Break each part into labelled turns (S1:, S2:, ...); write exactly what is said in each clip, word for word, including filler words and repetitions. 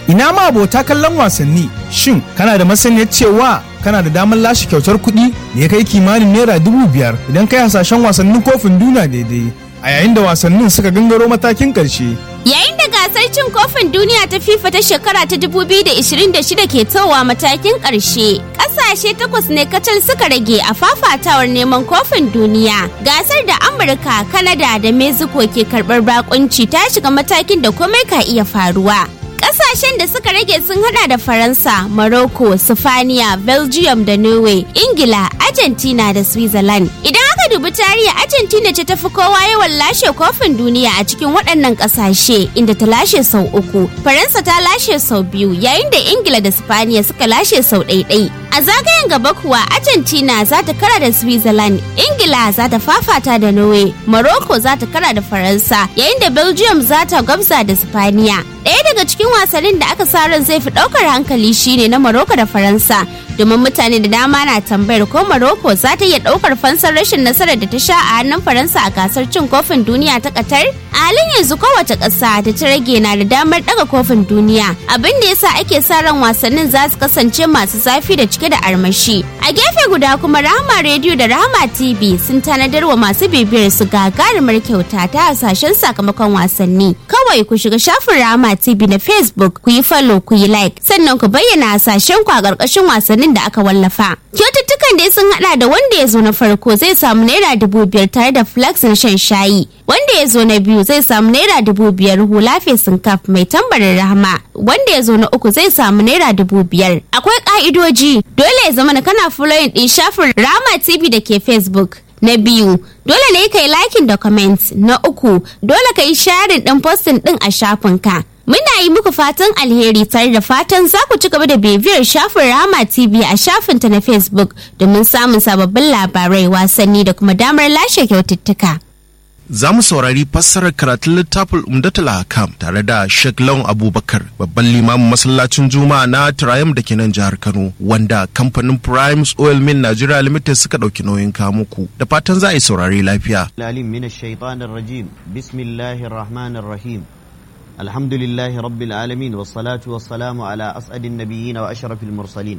S1: Ina ma abota kallon wasanni, shin kana da masaniyar cewa kana da damar lashe kyautar kuɗi da ya kai kimanin naira dubu biyar idan kai hasashen wasannin kofin duniya daidai a yayin da wasannin suka gangaro matakin ƙarshe.
S2: Yayin da gasar cin kofin duniya ta FIFA ta shekara ta dubu biyu da ashirin da shida ke towa matakin ƙarshe, ƙasashe takwas ne kacal suka rage a fafatawar neman kofin duniya. Gasar da Amurka, Kanada da Mexico ke karɓar bakunci ta shiga matakin da komai ka iya faruwa. Ƙasashen da suka rage sun hada da Faransa, Morocco, Sifaniya, Belgium da Norway, Ingila, Argentina da Switzerland. Idan aka dubi tarihi, Argentina ce tafi kowa yawan lashe kofin duniya a cikin waɗannan ƙasashe, inda ta lashe sau uku. Faransa ta lashe sau biyu, yayin da Ingila da Sifaniya suka lashe sau ɗaiɗai. A zagayen gaba kuwa, Argentina za ta kara da Switzerland, Ingila za ta fafata da Norway, Morocco za ta kara da Faransa, yayin da Belgium za ta gwabza da Sifaniya. Ɗaya daga cikin wasannin da aka sa ran zai fi ɗaukar hankali shine na Morocco da Faransa, domin mutane da dama na tambayar ko Morocco za ta iya ɗaukar fansar rashin nasarar da ta sha a hannun Faransa a gasar cin kofin duniya ta Qatar. A halin yanzu kowace ƙasa da ta rage na da damar ɗaga kofin duniya, abin da yasa ake sa ran wasannin za su kasance masu zafi da cike da armashi. A gefe guda kuma Rahama Radio da Rahama T V sun tanadar wa masu bibiyar su gagarumar kyauta ta hasashen sakamakon wasanni. Kawai ku shiga shafin Rahama T V na Facebook, ku yi follow, ku yi like, sannan ku bayyana hasashen ku a ƙarƙashin wasannin da aka wallafa. Kyaututtukan dai sun hada da wanda ya zo na farko zai samu naira dubu biyar tare da flax na shan shayi. Wanda ya zo na biyu zai samu naira dubu biyar hula fesin kaf mai tambarin Rahama. Wanda ya zo na uku zai samu naira dubu biyar. Akwai ka'idoji, dole ya zama na kana following din shafin Rahama T V da ke Facebook. Na biyu, dole ne ka yi liking da comment. Na uku, dole ka yi sharing din posting din a shafinka. Muna yi muku fatan alheri tare da fatan za ku ci gaba da bibiyar shafin Rahama T V a shafinta na Facebook domin samun sababbin labarai, wasanni da kuma damar lashe kyaututtuka.
S3: Za mu saurari fassarar karatun littafin Umdatul Ahkam tare da Sheikh Lawan Abubakar, babban limamin masallacin Juma'a na Triumph da ke nan jihar Kano, wanda kamfanin Primes Oil Mill Nigeria Limited suka dauki nauyin kawo muku. Da fatan za a yi saurari lafiya.
S4: Lalim minash shaitanir rajim. Bismillahir rahmanir rahim. Alhamdulillahi rabbil alamin was salatu was salamu ala as'adin nabiyyin wa ashrafil mursalin.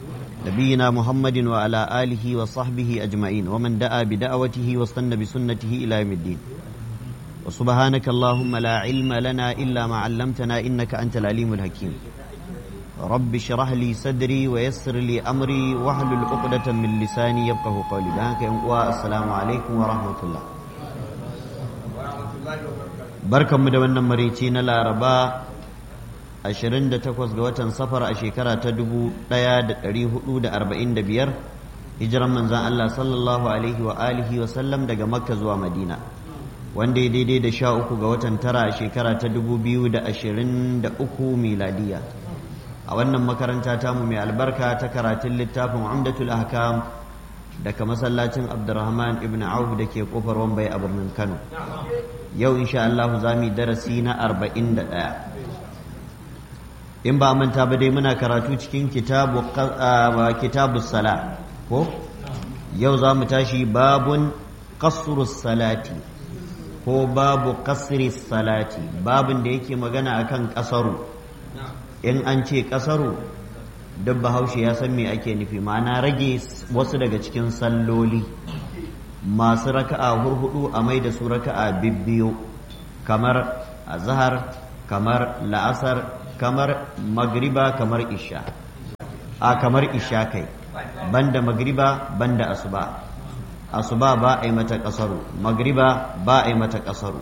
S4: نبينا محمد وعلى آله وصحبه أجمعين ومن دعا بدعوته واستنى بسنته إلى يوم الدين وسبحانك اللهم لا علم لنا إلا ما علمتنا إنك أنت العليم الحكيم رب اشرح لي صدري ويسر لي أمري واحلل عقدة من لساني يفقهوا قولي. السلام عليكم ورحمة الله. بركة مدونة مريتين العرباء ashirin da takwas ga watan safar a shekara ta dubu ɗaya da ɗari hudu da arba'in da biyar hijiran manzan Allah sallallahu alaihi wa alihi wa sallam daga Makka zuwa Madina, wanda ya daidai da sha uku ga watan tara a shekara ta dubu biyu da ashirin da uku miladiya. A wannan makaranta tamu mai albarka ta karatun littafin Umdatul Ahkam daga masallacin Abdurrahman ibn Auf da ke kofar Wambai a birnin Kano. Yau insha Allah za mu yi darasi na arba'in da ɗaya. In ba manta ba dai muna karatu cikin kitabu kitabu sala ko yau za mu tashi babun qasru salati ko babu qasri salati, babun da yake magana akan kasaru. In an ce kasaru, duk bahaushe ya san me ake nufi, ma'ana rage wasu daga cikin salloli masu raka'a hurhudu a mai da su raka'a bibbiyo, kamar azhar, kamar la'asar, kamar magriba, kamar isha a kamar isha kai banda magriba banda asuba. Asuba ba a yi mata kasaru, magriba ba a yi mata kasaru.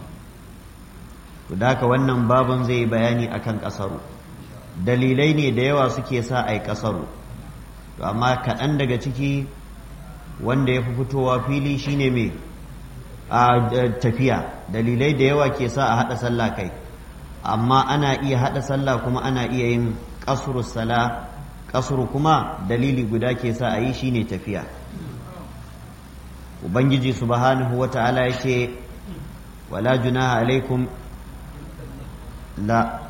S4: to da haka wannan babun zai yi bayani akan kasaru. Dalilai ne da yawa suke sa a yi kasaru, to amma kaɗan daga ciki wanda ya fi fitowa fili shine mai a tafiya. Dalilai da yawa ke sa a haɗa sallah kai, amma ana iya haɗa sallah kuma ana iya yin ƙasuru sala. Ƙasuru kuma dalili guda ke sa a yi shine tafiya. Ubangiji subhanahu wa ta'ala ya ce wala junaha alaikum la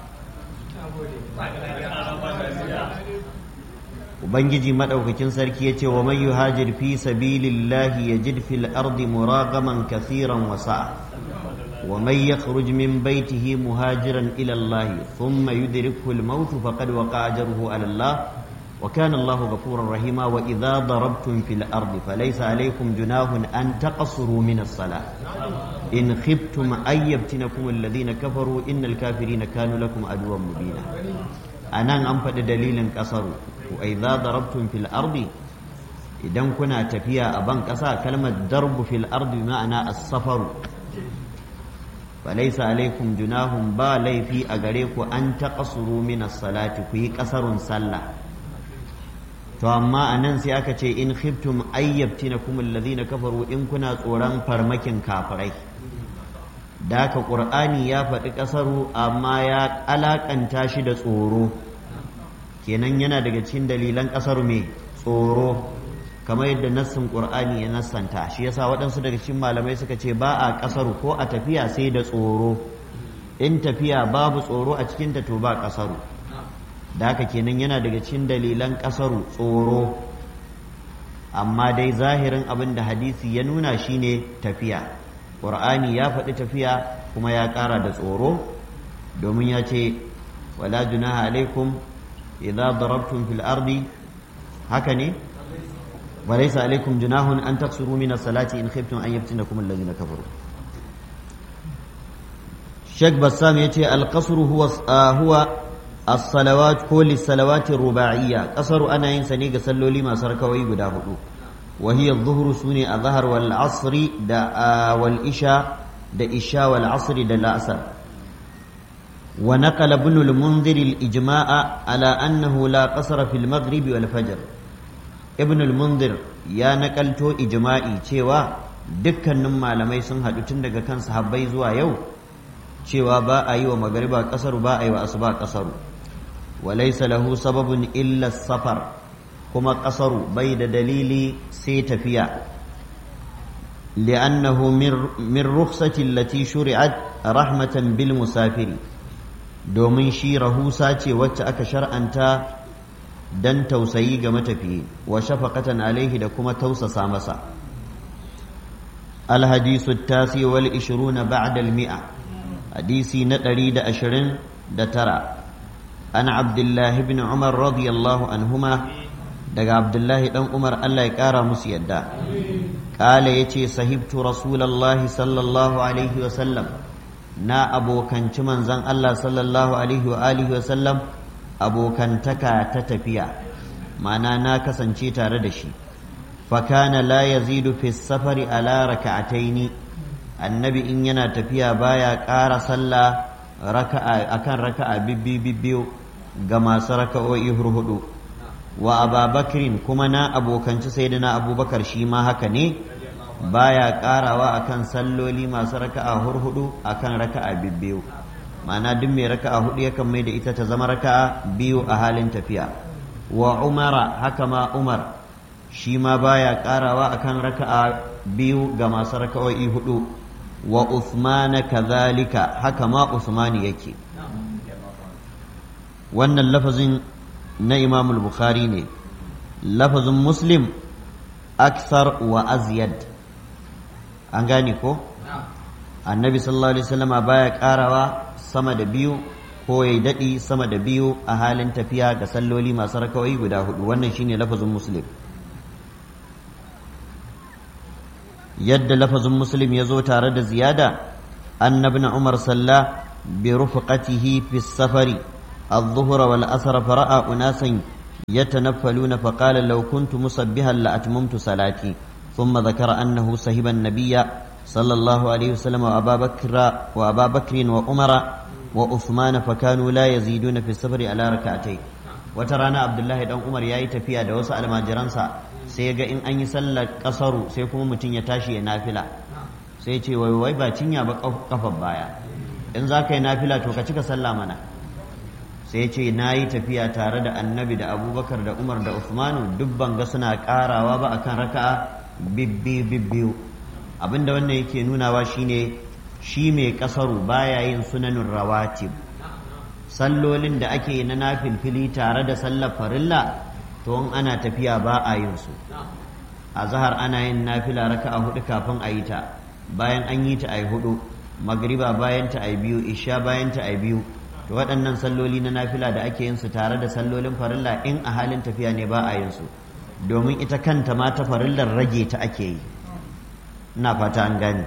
S4: Ubangiji madaukakin sarki ya ce wa man yuhajir fi sabilillahi yajid fil ardi muragaman kathiran wa sa'a. ومن يخرج من بيته مهاجرا إلى الله ثم يدركه الموت فقد وقع أجره على الله وكان الله غفورا رحيما وإذا ضربتم في الأرض فليس عليكم جناح أن تقصروا من الصلاة إن خفتم أن يفتنكم الذين كفروا إن الكافرين كانوا لكم عدوا مبينا أنا أنفد دليل قصروا وإذا ضربتم في الأرض إذا كنا تفيا أبان قصا كلمة ضرب في الأرض بمعنى السفر فليس عليكم جناح با ليفي أغريكو أن تقصروا من الصلاة في قصر صلى to amma a nan sai aka ce in khiftum ayyabtinakum alladhina kafaru in kuna tsoron farmakin kafirai da haka qur'ani ya faɗi ƙasaru amma ya alakanta shi da tsoro kenan yana daga cikin dalilan ƙasaru mai tsoro kamar yadda nassin qur'ani ya nassanta shi yasa waɗansu daga cikin malamai suka ce ba a ƙasaru ko a tafiya sai da tsoro in tafiya babu tsoro a cikinta to ba ƙasaru da haka kenan yana daga cikin dalilan ƙasaru tsoro amma dai zahirin abin da hadisi ya nuna shine tafiya ƙur'ani ya faɗi tafiya kuma ya ƙara da tsoro domin ya ce wala junaha alaikum idza darabtum fil ardi haka ne walaysa alaikum junahun an taqsuru min as-salati in khiftum an yaftinakum alladhina kafaru Sheikh Bassam yace al-qasru huwa huwa as-salawat ko lis-salawati ruba'iyya qasaru ana yin sa ne ga salloli masu rakawai guda hudu wa hiya adh-dhuhru sune adh-dhahr wal 'asr da wal isha da isha wal 'asr da al-'asr wa naqala ibn al-munzir al-ijma'a ala annahu la qasra fi al-maghrib wal fajr ibn al-munzir ya nakalto ijma'i cewa dukkanin malamai sun hadu tun daga kan sahabbai zuwa yau cewa ba a yi wa magariba kasaru ba a yi wa asuba kasaru walaysa lahu sababun illa safar kuma kasaru bai da dalili sai tafiya li'annahu min rukhsati allati shuri'at rahmatan bil musafiri domin shi rahusa ce wacce aka shar'anta dan tausayi ga matafiyi wa shafaqatan alaihi da kuma tausasa masa الحديث التاسع والعشرون بعد المئة حديثي نتري دا أشرين دا ترى أنا عبد الله بن عمر رضي الله عنهما دا عبد الله بن عمر الله يكارى مسيدا قال يتي صحبت رسول الله صلى الله عليه وسلم نا أبو كنشمان زن الله صلى الله عليه وآله وسلم أبو كنتكا تتفيا معنا نا كسنشي تاردشي فكان لا يزيد في السفر على ركعتين النبي إن ينا تفيا بايا كار صلى ركعة أكان ركعة ببي ببيو كما سركوا يهرهدو وأبا بكر كمنا أبو كنش سيدنا أبو بكر شيما هكني بايا كار وأكان صلوا لي ما سركوا هرهدو أكان ركعة ببيو ma'ana duk mai raka'a hudu yakan mai da ita ta zama raka'a biyu a halin tafiya wa umara haka ma umar shi ma baya karawa akan raka'a biyu ga masu raka'o'i hudu wa usmana kadhalika haka ma usmani yake wannan lafazin na imam al-bukhari ne lafazin muslim aksar wa azyad an gane ko annabi sallallahu alaihi wasallama baya karawa sama da biyu ko ya daɗi sama da biyu a halin tafiya ga salloli masu rakawai guda hudu wannan shine lafazin muslim yadda lafazin muslim ya zo tare da ziyada annabna umar salla bi rufqatihi fi safari الظهر والأثر فرأى أناسا يتنفلون فقال لو كنت مسبها لأتممت صلاتي ثم ذكر أنه صهب النبي صلى الله عليه وسلم وأبا بكر وأبا بكر وعمر وعثمان فكانوا لا يزيدون في السفر على ركعتين وترانا عبد الله بن عمر yayi tafiya da wasu almajiransa sai ga in an yi sallar kasaru sai kuma mutum ya tashi ya nafila sai ce wai wai ba cinya ba kafar baya in za ka yi nafila to ka cika sallah mana sai ce na yi tafiya tare da annabi da abubakar da umar da usmanu duk ban ga suna karawa ba akan raka'a bibbi bibbiyu abinda wannan yake nunawa shine shi mai kasaru baya yin sunanin rawatib sallolin da ake na nafilfili tare da sallar farilla to in ana tafiya ba a yin su a zahar ana yin nafila raka'a hudu kafin a yi ta bayan an yi ta a yi hudu magriba bayan ta ai biyu isha bayan ta ai biyu to waɗannan salloli na nafila da ake yin su tare da sallolin farilla in a halin tafiya ne ba a yin su domin ita kanta ma ta farillar rage ta ake yi ina fata an gane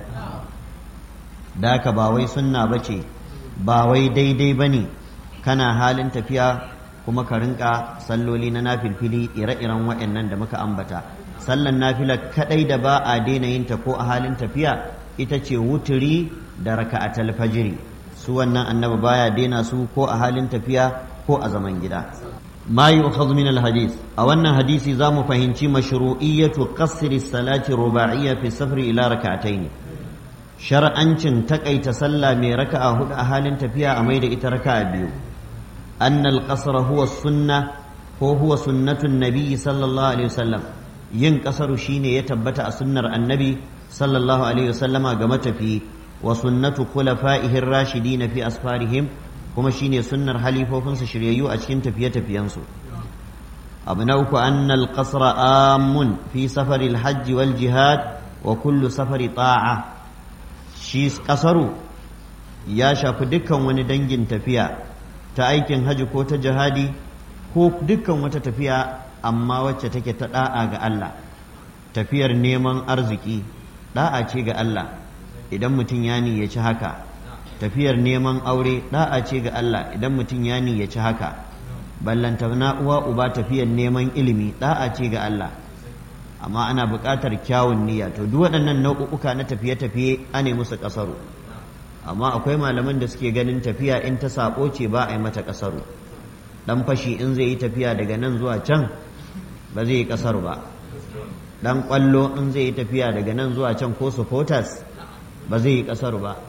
S4: da haka ba wai sunna bace ba wai daidai bane kana halin tafiya kuma ka rinka salloli na nafilfili ire-iren waɗannan da muka ambata sallan nafila kadai da ba a daina yin ta ko a halin tafiya ita ce wuturi da raka'atul fajiri su wannan annabi baya daina su ko a halin tafiya ko a zaman gida ma yu'khadhu min al-hadith a wannan hadisi zamu fahimci mashru'iyyatu qasri salati ruba'iyya fi safri ila rak'atayn shar'ancin takaita sallah mai raka'a hudu a halin tafiya a mai da ita raka'a biyu أن القصر هو السنة هو هو سنة النبي صلى الله عليه وسلم ينقصر شين يتبت سنة النبي صلى الله عليه وسلم قمت فيه وسنة خلفائه الراشدين في أسفارهم هم شين سنة حليفة فنس شريعيو أشكنت في يتفينسو أبنوك أن القصر آم في سفر الحج والجهاد وكل سفر طاعة شيس قصروا يا شاف دكا وندنجن تفيا ta aikin haji ko ta jihadi ko dukkan wata tafiya amma wacce take ta da'a ga Allah tafiyar neman arziki da'a ce ga Allah idan mutum ya niyyaci haka tafiyar neman aure da'a ce ga Allah idan mutum ya niyyaci haka ballanta na uwa uba tafiyar neman ilimi da'a ce ga Allah amma ana buƙatar kyawun niyya to duk waɗannan nau'uka na tafiye-tafiye ane musu ƙasaru amma akwai malaman da suke ganin tafiya in ta sabo ce ba a yi mata kasaru dan fashi in zai yi tafiya daga nan zuwa can ba zai yi kasaru ba dan kwallo in zai yi tafiya daga nan zuwa can ko supporters ba zai yi kasaru ba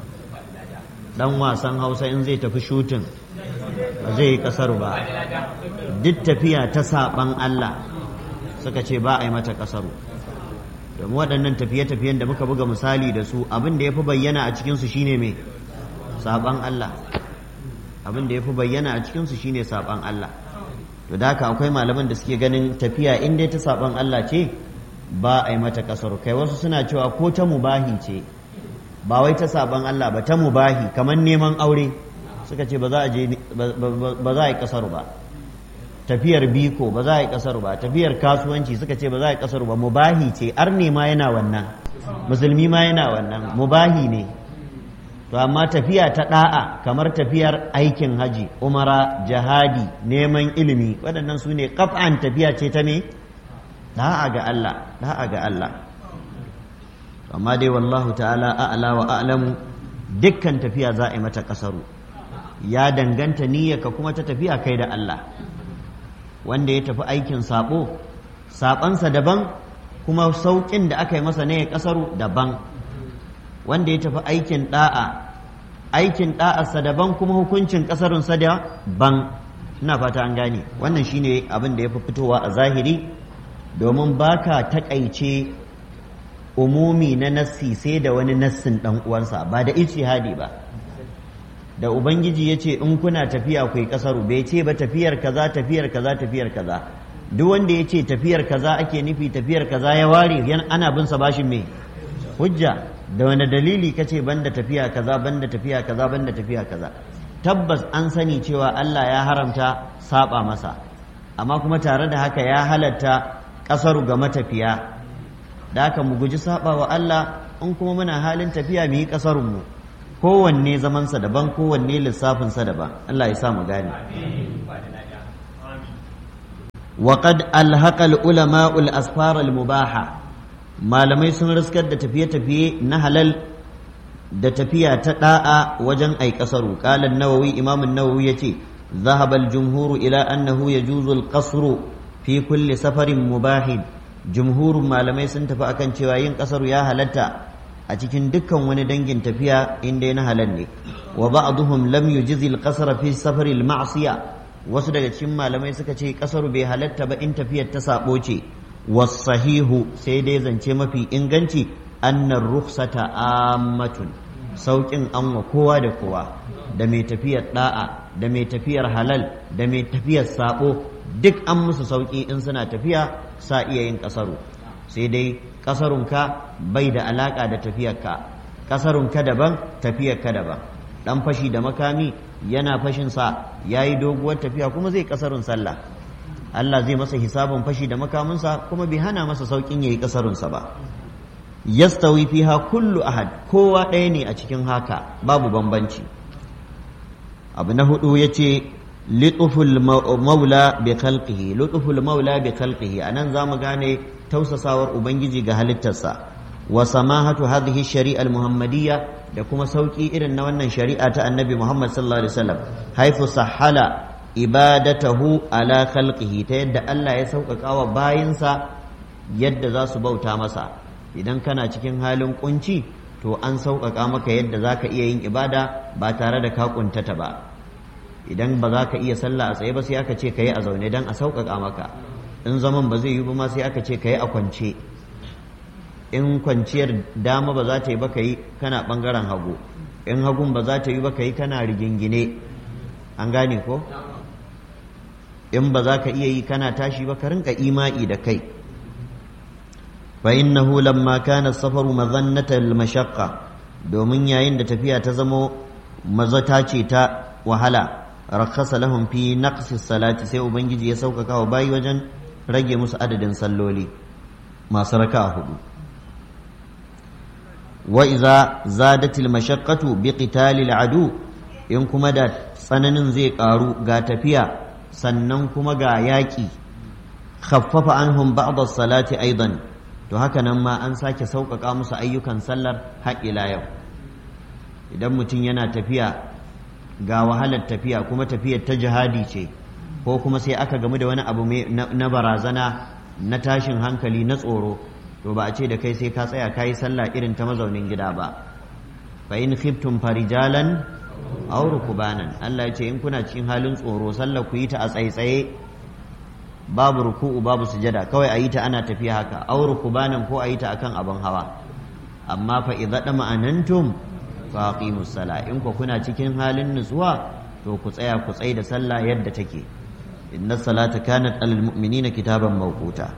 S4: dan wasan hausa in zai tafi shooting ba zai yi kasaru ba duk tafiya ta saban Allah suka ce ba a yi mata kasaru domin waɗannan tafiye-tafiyen da muka buga misali da su abin da ya fi bayyana a cikinsu shine mai saɓan Allah abin da ya fi bayyana a cikinsu shine saɓan Allah to da haka akwai malaman da suke ganin tafiya in dai ta saɓan Allah ce ba a yi mata kasar kai wasu suna cewa ko ta mubahi ce ba wai ta saɓan Allah ba ta mubahi kamar neman aure suka ce ba za a yi kasar ba tafiyar biko ba za a yi kasar ba tafiyar kasuwanci suka ce ba za a yi kasar ba mubahi ce arne ma yana wannan musulmi ma yana wannan mubahi ne to amma tafiya ta da'a kamar tafiyar aikin haji umara jihadi neman ilimi waɗannan su ne kaf'an tafiya ce ta me da'a ga Allah da'a ga Allah amma dai wallahu ta'ala a'la wa a'lamu dukkan tafiya za a yi mata kasaru ya danganta niyyarka kuma ta tafiya kai da Allah wanda ya tafi aikin sabo sabansa daban kuma saukin da aka yi masa ne ya kasaru daban wanda ya tafi aikin da'a aikin da'arsa daban kuma hukuncin kasarunsa daban ina fata an gane wannan shine abin da ya fi fitowa a zahiri domin baka takaice umumi na nassi sai da wani nassin dan uwansa ba da ijtihadi ba da ubangiji ya ce in kuna tafiya ku yi kasaru bai ce ba tafiyar kaza tafiyar kaza tafiyar kaza duk wanda ya ce tafiyar kaza ake nufi tafiyar kaza ya ware yan ana bin sa bashin me hujja da wani dalili kace banda tafiya kaza banda tafiya kaza banda tafiya kaza tabbas an sani cewa Allah ya haramta saba masa amma kuma tare da haka ya halatta kasaru ga matafiya da haka mu guji saba wa Allah in kuma muna halin tafiya mu yi kasarun mu kowanne zamansa daban kowanne lissafinsa daban Allah ya sa mu gane وقد ألحق العلماء الأسفار المباحة malamai sun riskar da tafiye-tafiye na halal da tafiya ta da'a wajen ai kasaru qala an-nawawi imam an-nawawi yace dhahaba al-jumhur ila annahu yajuzu al-qasru fi kulli safarin mubahin jumhurun malamai sun tafi akan cewa yin kasaru ya halatta a cikin dukkan wani dangin tafiya inda na halal ne wa ba'dhum lam yujzi al-qasra fi safari al-ma'siyah wasu daga cikin malamai suka ce kasaru bai halatta ba in tafiyar ta sabo ce wasahihu sai dai zance mafi inganci annar rukhsata ammatun saukin an wa kowa da kowa da mai tafiyar da'a da mai tafiyar halal da mai tafiyar sabo duk an musu sauki in suna tafiya sa iya yin kasaru sai dai kasarunka bai da alaka da tafiyarka kasarun ka daban tafiyar ka daban. Dan fashi da makami yana fashin sa yayi doguwar tafiya kuma zai kasarun sallah, Allah zai masa hisabin fashi da makaminsa kuma bai hana masa saukin yayi kasarun sa ba. Yastawi fiha kullu ahad, kowa ɗaya ne a cikin haka babu bambanci. Abu na hudu yace lituful maula bi khalqihi, lituful maula bi khalqihi, anan zamu gane tausasawar ubangiji ga halittarsa. Wa samahatu hadhihi shari'a al-muhammadiyya, da kuma sauki irin na wannan shari'a ta annabi Muhammad sallallahu alaihi wasallam, haifu sahala ibadatahu ala khalqihi, ta yadda Allah ya sauƙaƙa wa bayinsa yadda za su bauta masa. Idan kana cikin halin kunci to an sauƙaƙa maka yadda za ka iya yin ibada ba tare da ka kuntata ba. Idan ba za ka iya sallah a tsaye ba sai aka ce ka yi a zaune don a sauƙaƙa maka. In zaman ba zai yi ba ma sai aka ce ka yi a kwance. In kwanciyar dama ba za ta yi ba ka yi kana ɓangaren hagu, in hagun ba za ta yi ba ka yi kana rigingine. An gane ko? In ba za ka iya yi kana tashi ba ka rinka ima'i da kai. fa innahu lamma kana safaru mazannata al-mashaqqa, domin yayin da tafiya ta zamo mazata ce ta wahala, rakhasa lahum fi naqsi salati, sai ubangiji ya sauƙaƙa wa bayi wajen rage musu adadin salloli masu raka'a hudu. wa iza zadatil mashaqqatu bi qitalil adu, in kuma da tsananin zai karu ga tafiya sannan kuma ga yaƙi, khaffafa anhum ba'd as-salati aidan, to haka nan ma an sake sauƙaƙa musu ayyukan sallar har ila yau. Idan mutum yana tafiya ga wahalar tafiya kuma tafiyar ta jihadi ce, ko kuma sai aka gamu da wani abu na barazana na tashin hankali na tsoro, to ba a ce da kai sai ka tsaya ka yi sallah irin ta mazaunin gida ba. fa in khiftum farijalan aw rukbanan, Allah ya ce in kuna cikin halin tsoro sallah ku yi ta a tsaitsaye, babu ruku'u babu sujada, kawai a yi ta ana tafiya haka, aw rukbanan ko a yi ta akan abin hawa. Amma fa idza dama'anantum fa aqimus sala, in ku kuna cikin halin nutsuwa to ku tsaya ku tsai da sallah yadda take. inna salata kanat alal mu'minina kitaban mawquta.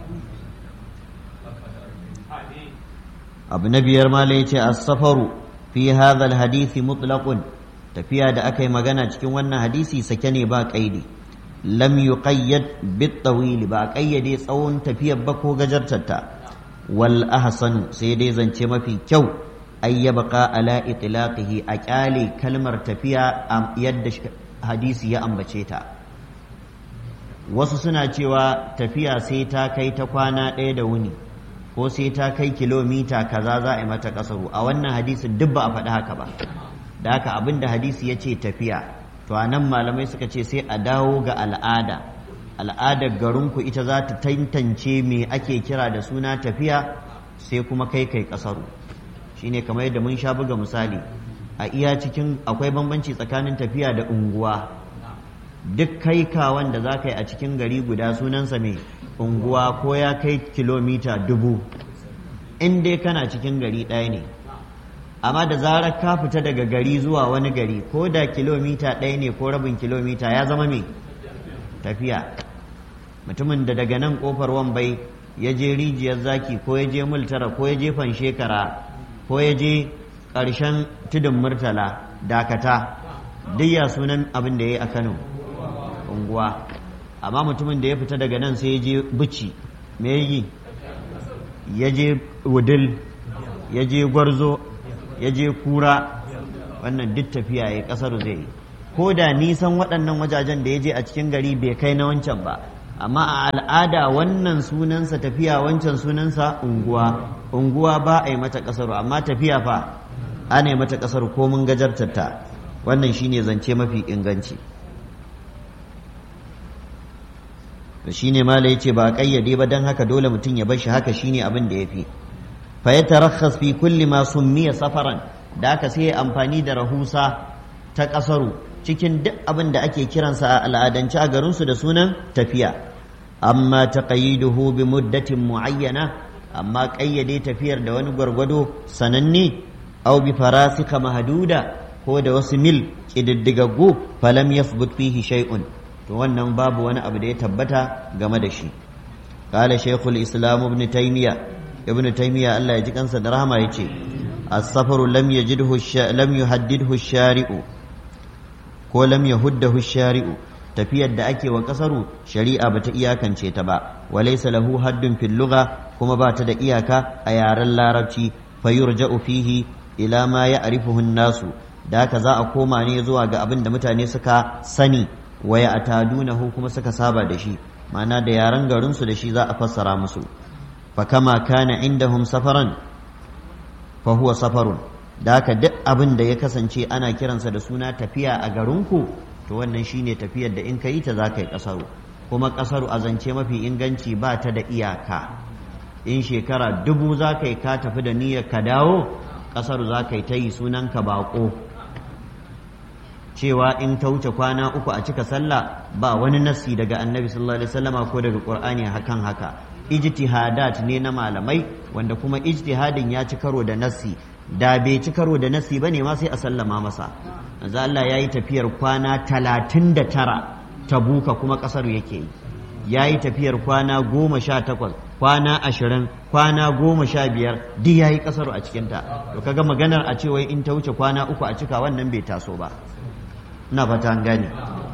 S4: abu na biyar mala yace as-safaru fi hadha al-hadisi mutlaqun, tafiya da aka yi magana cikin wannan hadisi sake ne ba kaidi. lam yuqayyad bit tawil, ba kayyade tsawon tafiyar ba ko gajartarta. wal ahsanu, sai dai zance mafi kyau, ay yabqa ala itlaqihi, a kyale kalmar tafiya yadda hadisi ya ambace ta. Wasu suna cewa tafiya sai ta kai ta kwana ɗaya da wuni, ko sai ta kai kilomita kaza za a yi mata kasaru. A wannan hadisi duk ba a faɗi haka ba. Da haka abin da hadisi ya ce tafiya, to a nan malamai suka ce sai a dawo ga al'ada. Al'adar garinku ita za ta tantance me ake kira da suna tafiya, sai kuma kai kai kasaru. Shine kamar yadda mun sha buga misali, a iya cikin akwai bambanci tsakanin tafiya da unguwa. Duk kai kawan da za ka yi a cikin gari guda sunansa mai unguwa, ko ya kai kilomita dubu, in dai kana cikin gari ɗaya ne. Amma da zarar ka fita daga gari zuwa wani gari, ko da kilomita ɗaya ne ko rabin kilomita, ya zama mai tafiya. Mutumin da daga nan ƙofar Wambai ya je rijiyar zaki, ko ya je multara, ko ya je fanshekara, ko ya je ƙarshen tudun murtala dakata, duk ya sunan abin da ya yi a Kano unguwa. Amma mutumin da ya fita daga nan sai ya je Bici, me yi, ya je Wudil, ya je Gwarzo, ya je Kura, wannan duk tafiya ya kasar zai yi. Ko da nisan waɗannan wajajen da ya je a cikin gari bai kai na wancan ba, amma a al'ada wannan sunansa tafiya, wancan sunansa unguwa. Unguwa ba a yi mata kasaru, amma tafiya fa ana yi mata kasaru ko mun gajartarta. Wannan shine zance mafi inganci. da shine mala yace ba kayyade ba, dan haka dole mutum ya bar shi haka, shine abin da yafi. fa yatarakhas fi kulli ma summiya safaran, da haka sai amfani da rahusa ta kasaru cikin duk abin da ake kiransa a al'adance a garinsu da sunan tafiya. Amma taqayyiduhu bi muddatin muayyana, amma kayyade tafiyar da wani gwargwado sananne, aw bi farasika mahduda, ko da wasu mil kididdigaggu, falam yathbut fihi shay'un, to wannan babu wani abu da ya tabbata game da shi. Qala shaykhul islam ibn taymiya, ibn taymiya Allah ya ji kansa da rahama yace, as-safaru lam yajidhu lam yuhaddidhu ash-shari'u ko lam yahuddahu ash-shari'u tafiyar da ake wa kasaru shari'a bata iyakance ta ba walaysa lahu haddun fil lugha kuma ba ta da iyaka a yaren larabci fayurja'u fihi ila ma ya'rifuhu an-nasu da haka za a koma ne zuwa ga abin da mutane suka sani wa ya'tadunahu kuma suka saba da shi ma'ana da yaren garin su da shi za a fassara musu fa kama kana indahum safaran fa huwa safarun da haka duk abin da ya kasance ana kiransa da suna tafiya a garinku to wannan shine tafiyar da in ka yi ta za ka yi ƙasaru kuma ƙasaru a zance mafi inganci ba ta da iyaka in shekara dubu za ka yi ka tafi da niyyar ka dawo ƙasaru za ka yi ta yi sunan ka baƙo cewa in ta wuce kwana uku a cika sallah ba wani nassi daga annabi sallallahu alaihi wasallama ko daga qur'ani hakan haka ijtihadat ne na malamai wanda kuma ijtihadin ya ci karo da nassi da bai ci karo da nassi bane ma sai a sallama masa manzo Allah yayi tafiyar kwana talatin da tara tabuka kuma kasar yake yi yayi tafiyar kwana goma sha takwas kwana ashirin kwana goma sha biyar duk yayi kasar a cikin ta to kaga maganar a ce wai in ta wuce kwana uku a cika wannan bai taso ba ina fata an gane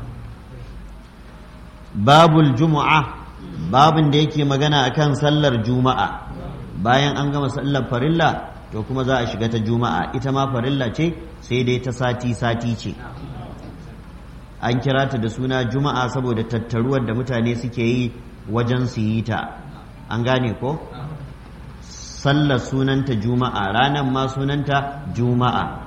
S4: babul jumu'a babin da yake magana akan sallar juma'a bayan an gama sallar farilla to kuma za a shiga ta juma'a ita ma farilla ce sai dai ta sati sati ce an kira ta da suna juma'a saboda tattaruwar da mutane suke yi wajen su yi ta an gane ko sallar sunanta juma'a ranar ma sunanta juma'a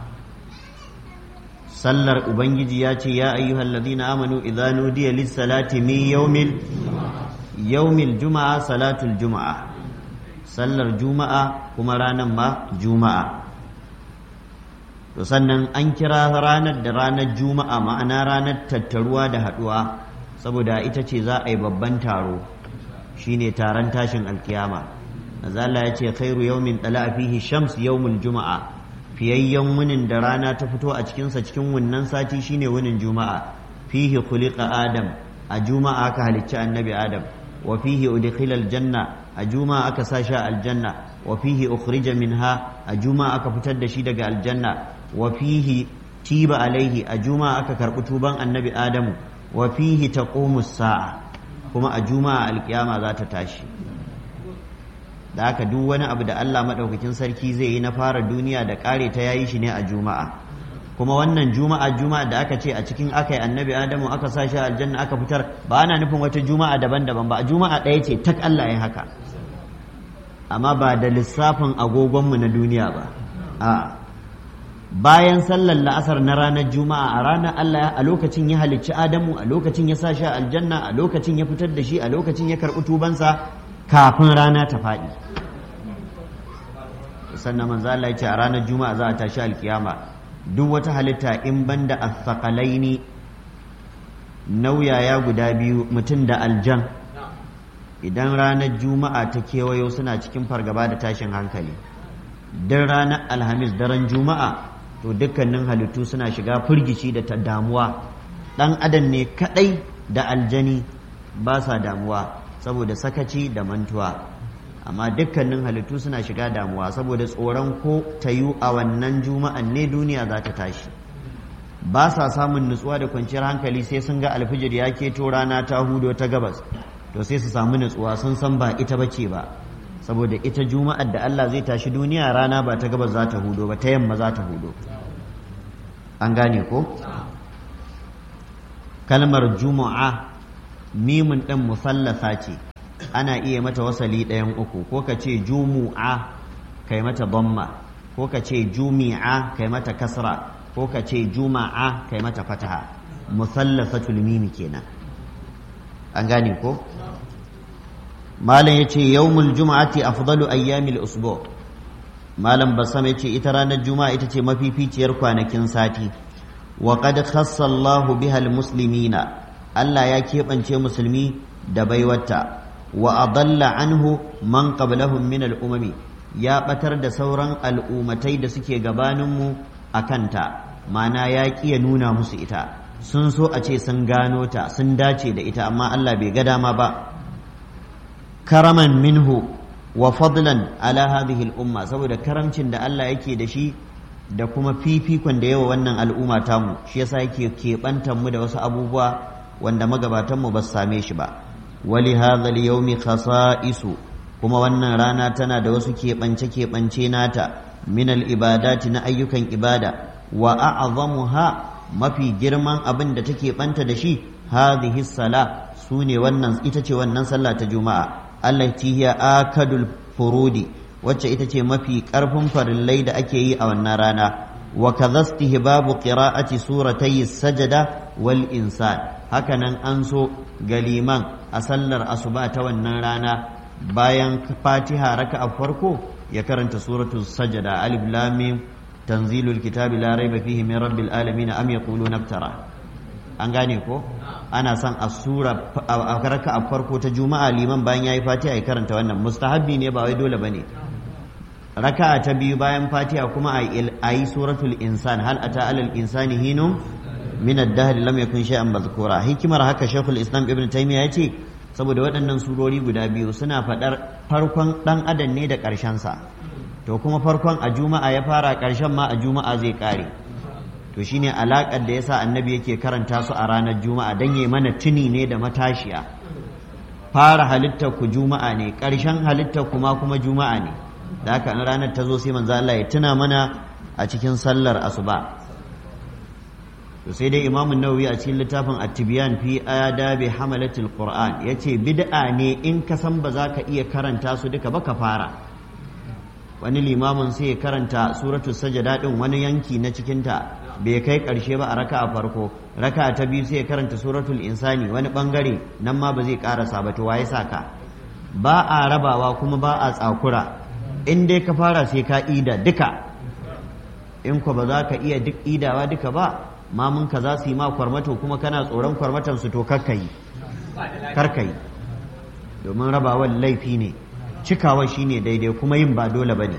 S4: sallar ubangiji ya ce ya ayyuhal ladina amanu idza nudiya lis salati min yawmil yawmil juma'a salatul juma'a sallar juma'a kuma ranar ma juma'a to sannan an kira ranar da ranar juma'a ma'ana ranar tattaruwa da haduwa saboda ita ce za a yi babban taro shine taron tashin alkiyama azalla ya ce khairu yawmin tala fihi shams yawmul juma'a fiyayyen wunin da rana ta fito a cikinsa cikin wannan sati shine wunin juma'a fihi khuliqa adam a juma'a aka halicci annabi adam wa fihi udkhila aljanna a juma'a aka sa shi aljanna wa fihi ukhrija minha a juma'a aka fitar da shi daga aljanna wa fihi tiba alaihi a juma'a aka karbi tuban annabi adamu wa fihi taqumu sa'a kuma a juma'a alkiyama za ta tashi da haka duk wani abu da Allah madaukakin sarki zai yi na fara duniya da kare ta yayi shi ne a juma'a kuma wannan juma'a juma'a da aka ce a cikin aka yi annabi adamu aka sa shi aljanna aka fitar ba ana nufin wata juma'a daban-daban ba a juma'a ɗaya ce tak Allah ya haka amma ba da lissafin agogonmu na duniya ba a bayan sallar la'asar na ranar juma'a a ranar Allah a lokacin ya halicci adamu a lokacin ya sa shi aljanna a lokacin ya fitar da shi a lokacin ya karɓi tubansa kafin rana ta faɗi sannan manzo Allah ya ce a ranar juma'a za a tashi alkiyama duk wata halitta in banda as-saqalaini nauyaya guda biyu mutum da aljan idan ranar juma'a ta kewayo suna cikin fargaba da tashin hankali dan ranar alhamis daren juma'a to dukkanin halittu suna shiga firgici da ta damuwa dan adam ne kadai da aljani ba sa damuwa saboda sakaci da mantuwa amma dukkanin halittu suna shiga damuwa saboda tsoron ko ta yi a wannan juma'an ne duniya za ta tashi ba sa samun nutsuwa da kwanciyar hankali sai sun ga alfijir ya keto rana ta hudo ta gabas to sai su samu nutsuwa sun san ba ita bace ba saboda ita juma'ar da Allah zai tashi duniya rana ba ta gabas za ta hudo ba ta yamma za ta hudo an gane ko kalmar juma'a mimun ɗin musallasa ce ana iya mata wasali ɗayan uku ko ka ce jumu'a kai mata dhamma ko ka ce jumi'a kai mata kasra ko ka ce juma'a kai mata fataha musallasatul mimi kenan an gane ko malam yace yawmul juma'ati afdalu ayyamil usbu malam basam yace ita ranar juma'a ita ce mafificiyar kwanakin sati wa qad khassa Allahu biha almuslimina Allah ya keɓance musulmi da baiwata wa adalla anhu man qablahum min al'umami ya batar da sauran al'umatai da suke gabaninmu a kanta mana ya ƙi ya nuna musu ita sun so a ce sun gano ta sun dace da ita amma Allah bai ga dama ba karaman minhu wa fadlan ala hadhihi al-umma saboda karamcin da Allah yake da shi da kuma fifikon da yawa wannan al'umma tamu shi yasa yake keɓantar mu da wasu abubuwa wanda magabatan mu ba su same shi ba wali hadha al-yawmi khasa'isu kuma wannan rana tana da wasu keɓance keɓance nata min al-ibadati na ayyukan ibada wa a'zamuha mafi girman abin da take banta da shi hadhihi sala sune wannan ita ce wannan sallah ta juma'a allati hiya akadul furudi wacce ita ce mafi karfin farillai da ake yi a wannan rana wa kadhastihi babu qira'ati suratay sajada wal insan hakanan an so galiman a sallar asuba ta wannan rana bayan fatiha raka'a farko ya karanta suratul sajada alif lam mim tanzilul kitabi la raiba fihi min rabbil alamin am yaquluna iftara an gane ko ana son a sura a raka'a farko ta juma'a liman bayan yayi fatiha ya karanta wannan mustahabbi ne ba wai dole bane raka'a ta biyu bayan fatiha kuma ayi suratul insan hal ata alal insani hinum min ad-dahr lam yakun shay'an madhkura hikimar haka shaykhul islam ibn taymiya yace saboda waɗannan surori guda biyu suna faɗar farkon ɗan adam ne da ƙarshensa to kuma farkon a juma'a ya fara ƙarshen ma a juma'a zai ƙare to shine alaƙar da yasa annabi yake karanta su a ranar juma'a dan yi mana tuni ne da matashiya fara halittar ku juma'a ne ƙarshen halittar kuma kuma juma'a ne da haka in ranar ta zo sai manzo Allah ya tuna mana a cikin sallar asuba to sai dai imamun nawawi a cikin littafin at-tibyan fi adabi hamalatil qur'an yace bid'a ne in ka san ba za ka iya karanta su duka ba ka fara wani limamin sai ya karanta suratul sajada din wani yanki na cikin ta bai kai karshe ba a raka'a farko raka'a ta biyu sai ya karanta suratul insani wani bangare nan ma ba zai karasa ba to waye saka ba a rabawa kuma ba a tsakura in dai ka fara sai ka ida duka in ko ba za ka iya duk idawa duka ba mamunka za su yi ma kwarmato kuma kana tsoron kwarmatansu to karkayi karkayi domin rabawan laifi ne cikawa shine daidai kuma yin ba dole bane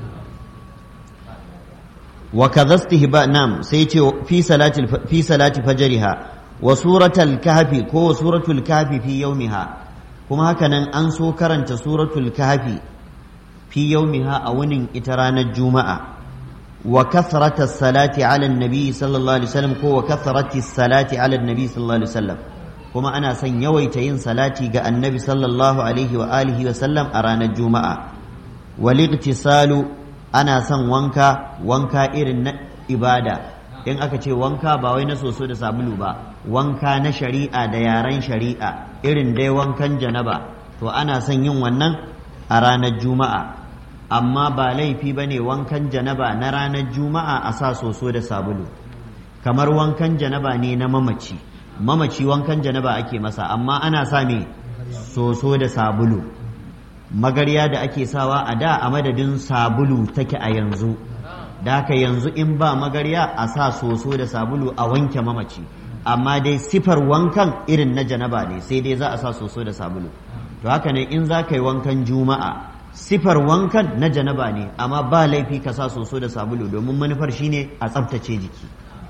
S4: wa kadhastihba nam sai ce fi salati fi salati fajriha wa suratul kahfi ko suratul kahfi fi yawmiha kuma hakanan an so karanta suratul kahfi fi yawmiha a wunin ita ranar juma'a وكثرة الصلاة على النبي صلى الله عليه وسلم كو وكثرة الصلاة على النبي صلى الله عليه وسلم كما أنا سن يويتين صلاتي جاء النبي صلى الله عليه وآله وسلم أرانا الجمعة والاغتسال أنا سن وانكا وانكا إرن إبادة in aka ce wanka ba wai na soso da sabulu ba wanka na shari'a da yaren shari'a irin dai wankan janaba to ana son yin wannan a ranar juma'a amma ba laifi ba ne wankan janaba na ranar juma'a a sa soso da sabulu kamar wankan janaba ne na mamaci mamaci wankan janaba ake masa amma ana sa me soso da sabulu magarya da ake sawa a da a madadin sabulu take a yanzu da haka yanzu in ba magarya a sa soso da sabulu a wanke mamaci amma dai sifar wankan irin na janaba ne sai dai za a sa soso da sabulu to haka ne in za ka yi wankan juma'a sifar wankan na janaba ne amma ba laifi ka sa soso da sabulu domin manufar shine a tsaftace jiki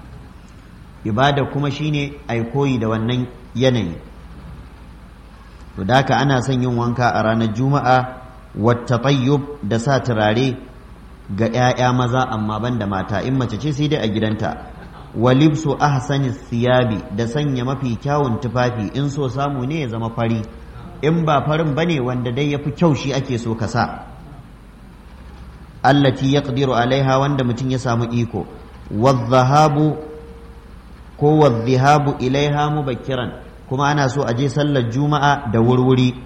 S4: ibada kuma shine ai koyi da wannan yanayi to da haka ana son yin wanka a ranar juma'a wata tayyub da sa turare ga 'ya'ya maza amma ban da mata in mace ce sai dai a gidanta walibsu ahsani siyabi da sanya mafi kyawun tufafi in so samu ne ya zama fari in ba farin bane wanda dai yafi kyau shi ake so ka sa allati yaqdiru alaiha wanda mutum ya samu iko wadhahabu ko wadhahabu ilaiha mubakkiran kuma ana so a je sallar juma'a da wurwuri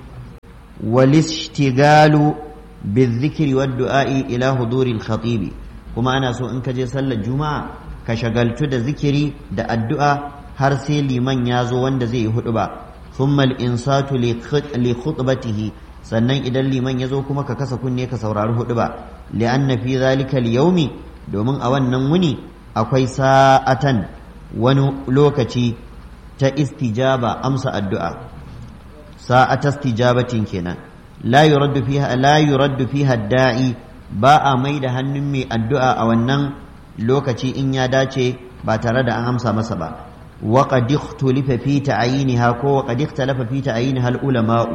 S4: walishtigalu bizikri waddu'a'i ila huduril khatibi kuma ana so in ka je sallar juma'a ka shagaltu da zikiri da addu'a har sai liman ya zo wanda zai yi hudu ba thumma al-insatu li khutbatihi sannan idan liman ya zo kuma ka kasa kunne ka saurari hudu ba li'anna fi zalika al-yawmi domin a wannan wuni akwai sa'atan wani lokaci ta istijaba amsa addu'a sa'ata istijabatin kenan la yuraddu fiha la yuraddu fiha da'i ba a mai da hannun mai addu'a a wannan lokaci in ya dace ba tare da an amsa masa ba wa qad ikhtalafa fi ta'yinha ko wa qad ikhtalafa fi ta'yinha al-ulama'u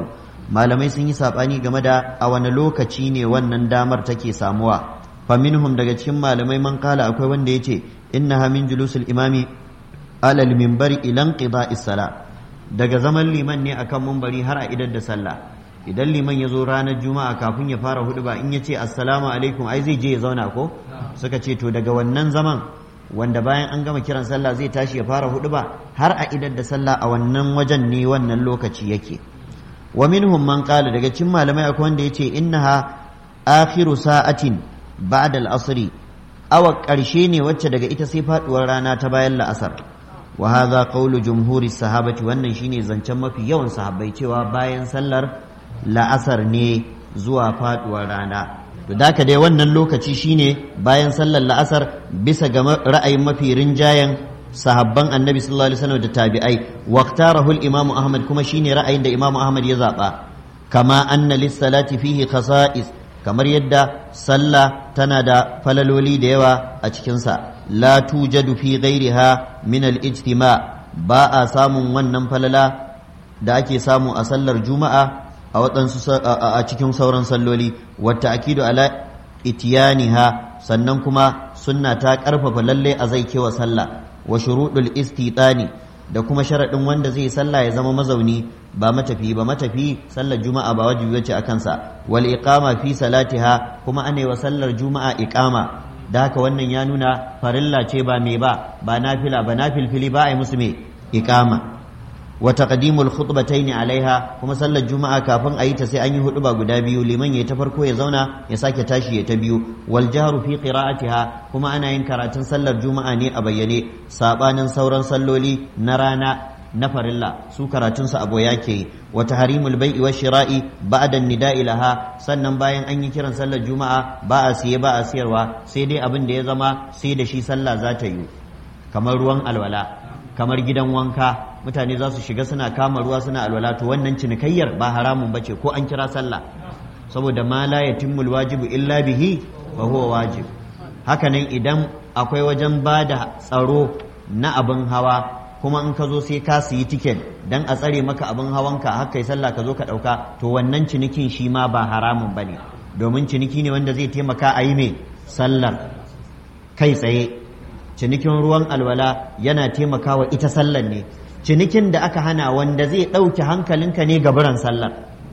S4: malamai sun yi sabani game da a wani lokaci ne wannan damar take samuwa. Fa minhum daga cikin malamai man kala akwai wanda yace innaha min julusul imami alal minbari ila inqida'is sala, daga zaman liman ne akan minbari har a idar da sallah. Idan liman ya zo ranar juma'a kafin ya fara huduba in ya ce assalamu alaikum ai zai je ya zauna ko, suka ce to daga wannan zaman wanda bayan an gama kiran sallah zai tashi ya fara huduba har a idar da sallah a wannan wajen ne wannan lokaci yake. Wa minhum man qala daga cikin malamai akwai wanda yace innaha akhiru sa'atin ba'da al-asr, awa karshe ne wacce daga ita sai faduwar rana ta bayan la'asar. Wa hadha qawlu jumhuri sahabati, wannan shine zancen mafi yawan sahabbai cewa bayan sallar la'asar ne zuwa faduwar rana. To da dai wannan lokaci shine bayan sallar la'asar bisa ga ra'ayin mafi rinjayen sahabban annabi sallallahu alaihi wasallam da tabi'ai. Waqtarahu al-imamu ahmad, kuma shine ra'ayin da imamu ahmad ya zaba. Kama anna lis-salati fihi khasa'is, kamar yadda sallah tana da falaloli da yawa a cikin sa. La tujadu fi ghairiha min al-ijtima, ba a samun wannan falala da ake samu a sallar juma'a a waɗansu a cikin sauran salloli. Wata akidu ala itiyaniha, sannan kuma sunna ta ƙarfafa lalle a zai kewa sallah. Wa shuruɗul istitani, da kuma sharaɗin wanda zai sallah ya zama mazauni ba matafi ba. Matafi sallar juma'a ba wajibi bace a kansa. Wal iqama fi salatiha, kuma ana wa sallar juma'a iqama. Da haka wannan ya nuna farilla ce ba me ba ba nafila ba, nafilfili ba a yi musu me iqama. Wa taqdimul khutbatayn alaiha, kuma sallar juma'a kafin a yi ta sai an yi huduba guda biyu, liman ya ta farko ya zauna ya sake tashi ya ta biyu. Wal jahru fi qira'atiha, kuma ana yin karatun sallar juma'a ne a bayyane, sabanin sauran salloli na rana na farilla su karatun su a boye ke yi. Wa tahrimul bai'i wa shira'i ba'da nida'i laha, sannan bayan an yi kiran sallar juma'a ba a siye ba a siyarwa, sai dai abin da ya zama sai da shi sallah za ta yi, kamar ruwan alwala, kamar gidan wanka, mutane za su shiga suna kama ruwa suna alwala, to wannan cinikayyar ba haramun bace ko an kira sallah, saboda ma la yatimmul wajibu illa bihi fa huwa wajib. Haka nan idan akwai wajen bada tsaro na abin hawa, kuma in ka zo sai ka siyi tiket dan a tsare maka abin hawanka har kai sallah ka zo ka dauka, to wannan cinikin shi ma ba haramun bane, domin ciniki ne wanda zai taimaka a yi mai sallar kai tsaye. Cinikin ruwan alwala yana taimakawa ita sallar ne. Cinikin da aka hana wanda zai ɗauke hankalinka ne gaburan sallar,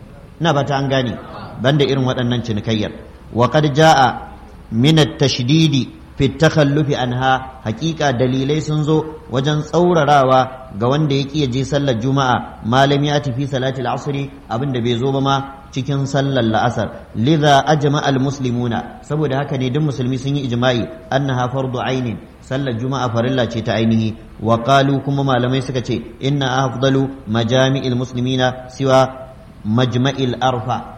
S4: na bata an gane, banda irin waɗannan cinikayyar. Wa qad jaa min at-tashdidi fi at-takhallufi anha, haƙiƙa dalilai sun zo wajen tsaurarawa ga wanda ya ƙi je sallar juma'a, malam ya tafi salatul asri, abinda bai zo ba ma cikin sallar la'asar. Lidha ajma al-muslimuna, saboda haka ne duk musulmi sun yi ijma'i annaha fardu ainin, sallar juma'a farilla ce ta ainihi. Wa qalu, kuma malamai suka ce inna afdalu majami'il muslimina siwa majma'il arfa,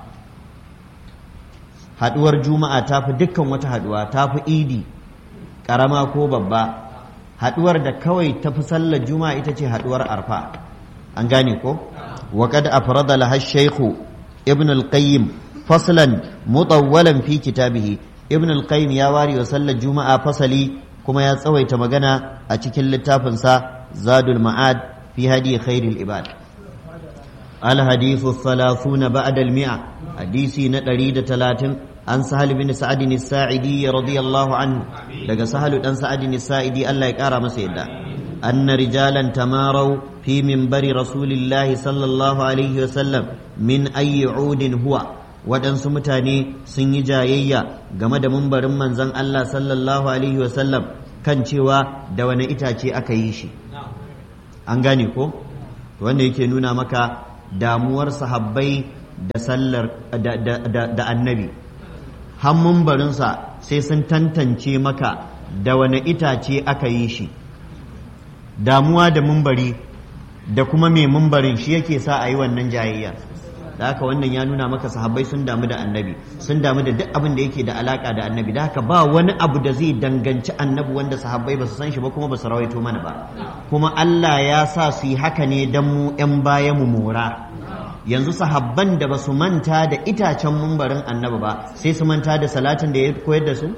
S4: haduwar juma'a tafi dukkan wata haduwa, tafi idi karama ko babba. Haduwar da kawai tafi sallar juma'a ita ce haduwar arfa, an gane ko. Wa qad afrada laha shaykhu ibn al-qayyim faslan mutawwalan fi kitabihi, ibn al-qayyim ya wari wa sallar juma'a fasali, kuma ya tsawaita magana a cikin littafinsa zadul ma'ad fi hadi khairil ibad. al hadithu thalathuna ba'da al mi'a, hadisi na ɗari da talatin. An Sahal bin Sa'ad as-Sa'idi radiyallahu anhu, daga Sahal dan Sa'ad as-Sa'idi Allah ya kara masa yadda. Anna rijalan tamarau fi minbari rasulillahi sallallahu alaihi wa sallam min ayyi udin huwa, waɗansu mutane sun yi jayayya game da mimbarin manzon Allah sallallahu alaihi wa sallam kan cewa da wani itace aka yi shi. An gane ko? Wanda yake nuna maka damuwar sahabbai da sallar da, da, da, da annabi. Har mimbarinsa sai sun tantance maka da wani itace aka yi shi. Damuwa da mimbari da kuma mai mimbarin shi yake sa a yi wannan jayayya. Da haka wannan ya nuna maka sahabbai sun damu da annabi, sun damu da duk abin da yake da alaka da annabi. Da haka ba wani abu da zai danganci annabi wanda sahabbai ba su san shi ba kuma ba su rawaito mana ba. Kuma Allah ya sa su yi haka ne don mu 'yan baya mu mora. Yanzu sahabban da ba su manta da itacen mimbarin annabi ba, sai su manta da salatin da ya koyar da su?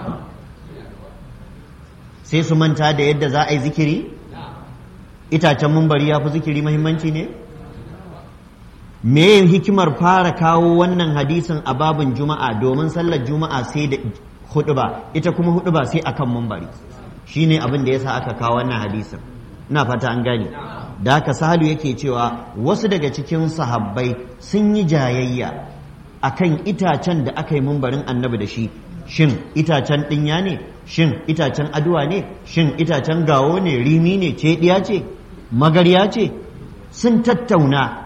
S4: Sai su manta da yadda za a yi zikiri? Itacen mimbari ya fi zikiri muhimmanci ne? me hikimar fara kawo wannan hadisin a babin juma'a domin sallar juma'a sai da huduba ita kuma huduba sai akan mumbari shine abin da yasa aka kawo wannan hadisin ina fata an gane da haka Sahalu yake cewa wasu daga cikin sahabbai sun yi jayayya akan itacen da aka yi mumbarin annabi da shi shin itacen dinya ne shin itacen aduwa ne shin itacen gawo ne rimi ne cediya ce magarya ce sun tattauna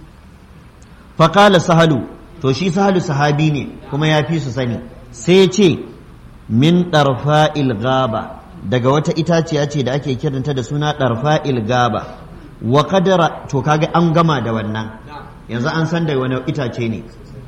S4: faƙala Sahalu to shi Sahalu sahabi ne kuma ya fi su sani sai ce min ɗarfa'il gaba daga wata itaciya ce da ake kiranta da suna ɗarfa'il gaba wa kadara to kaga an gama da wannan yanzu an san da wani itace ne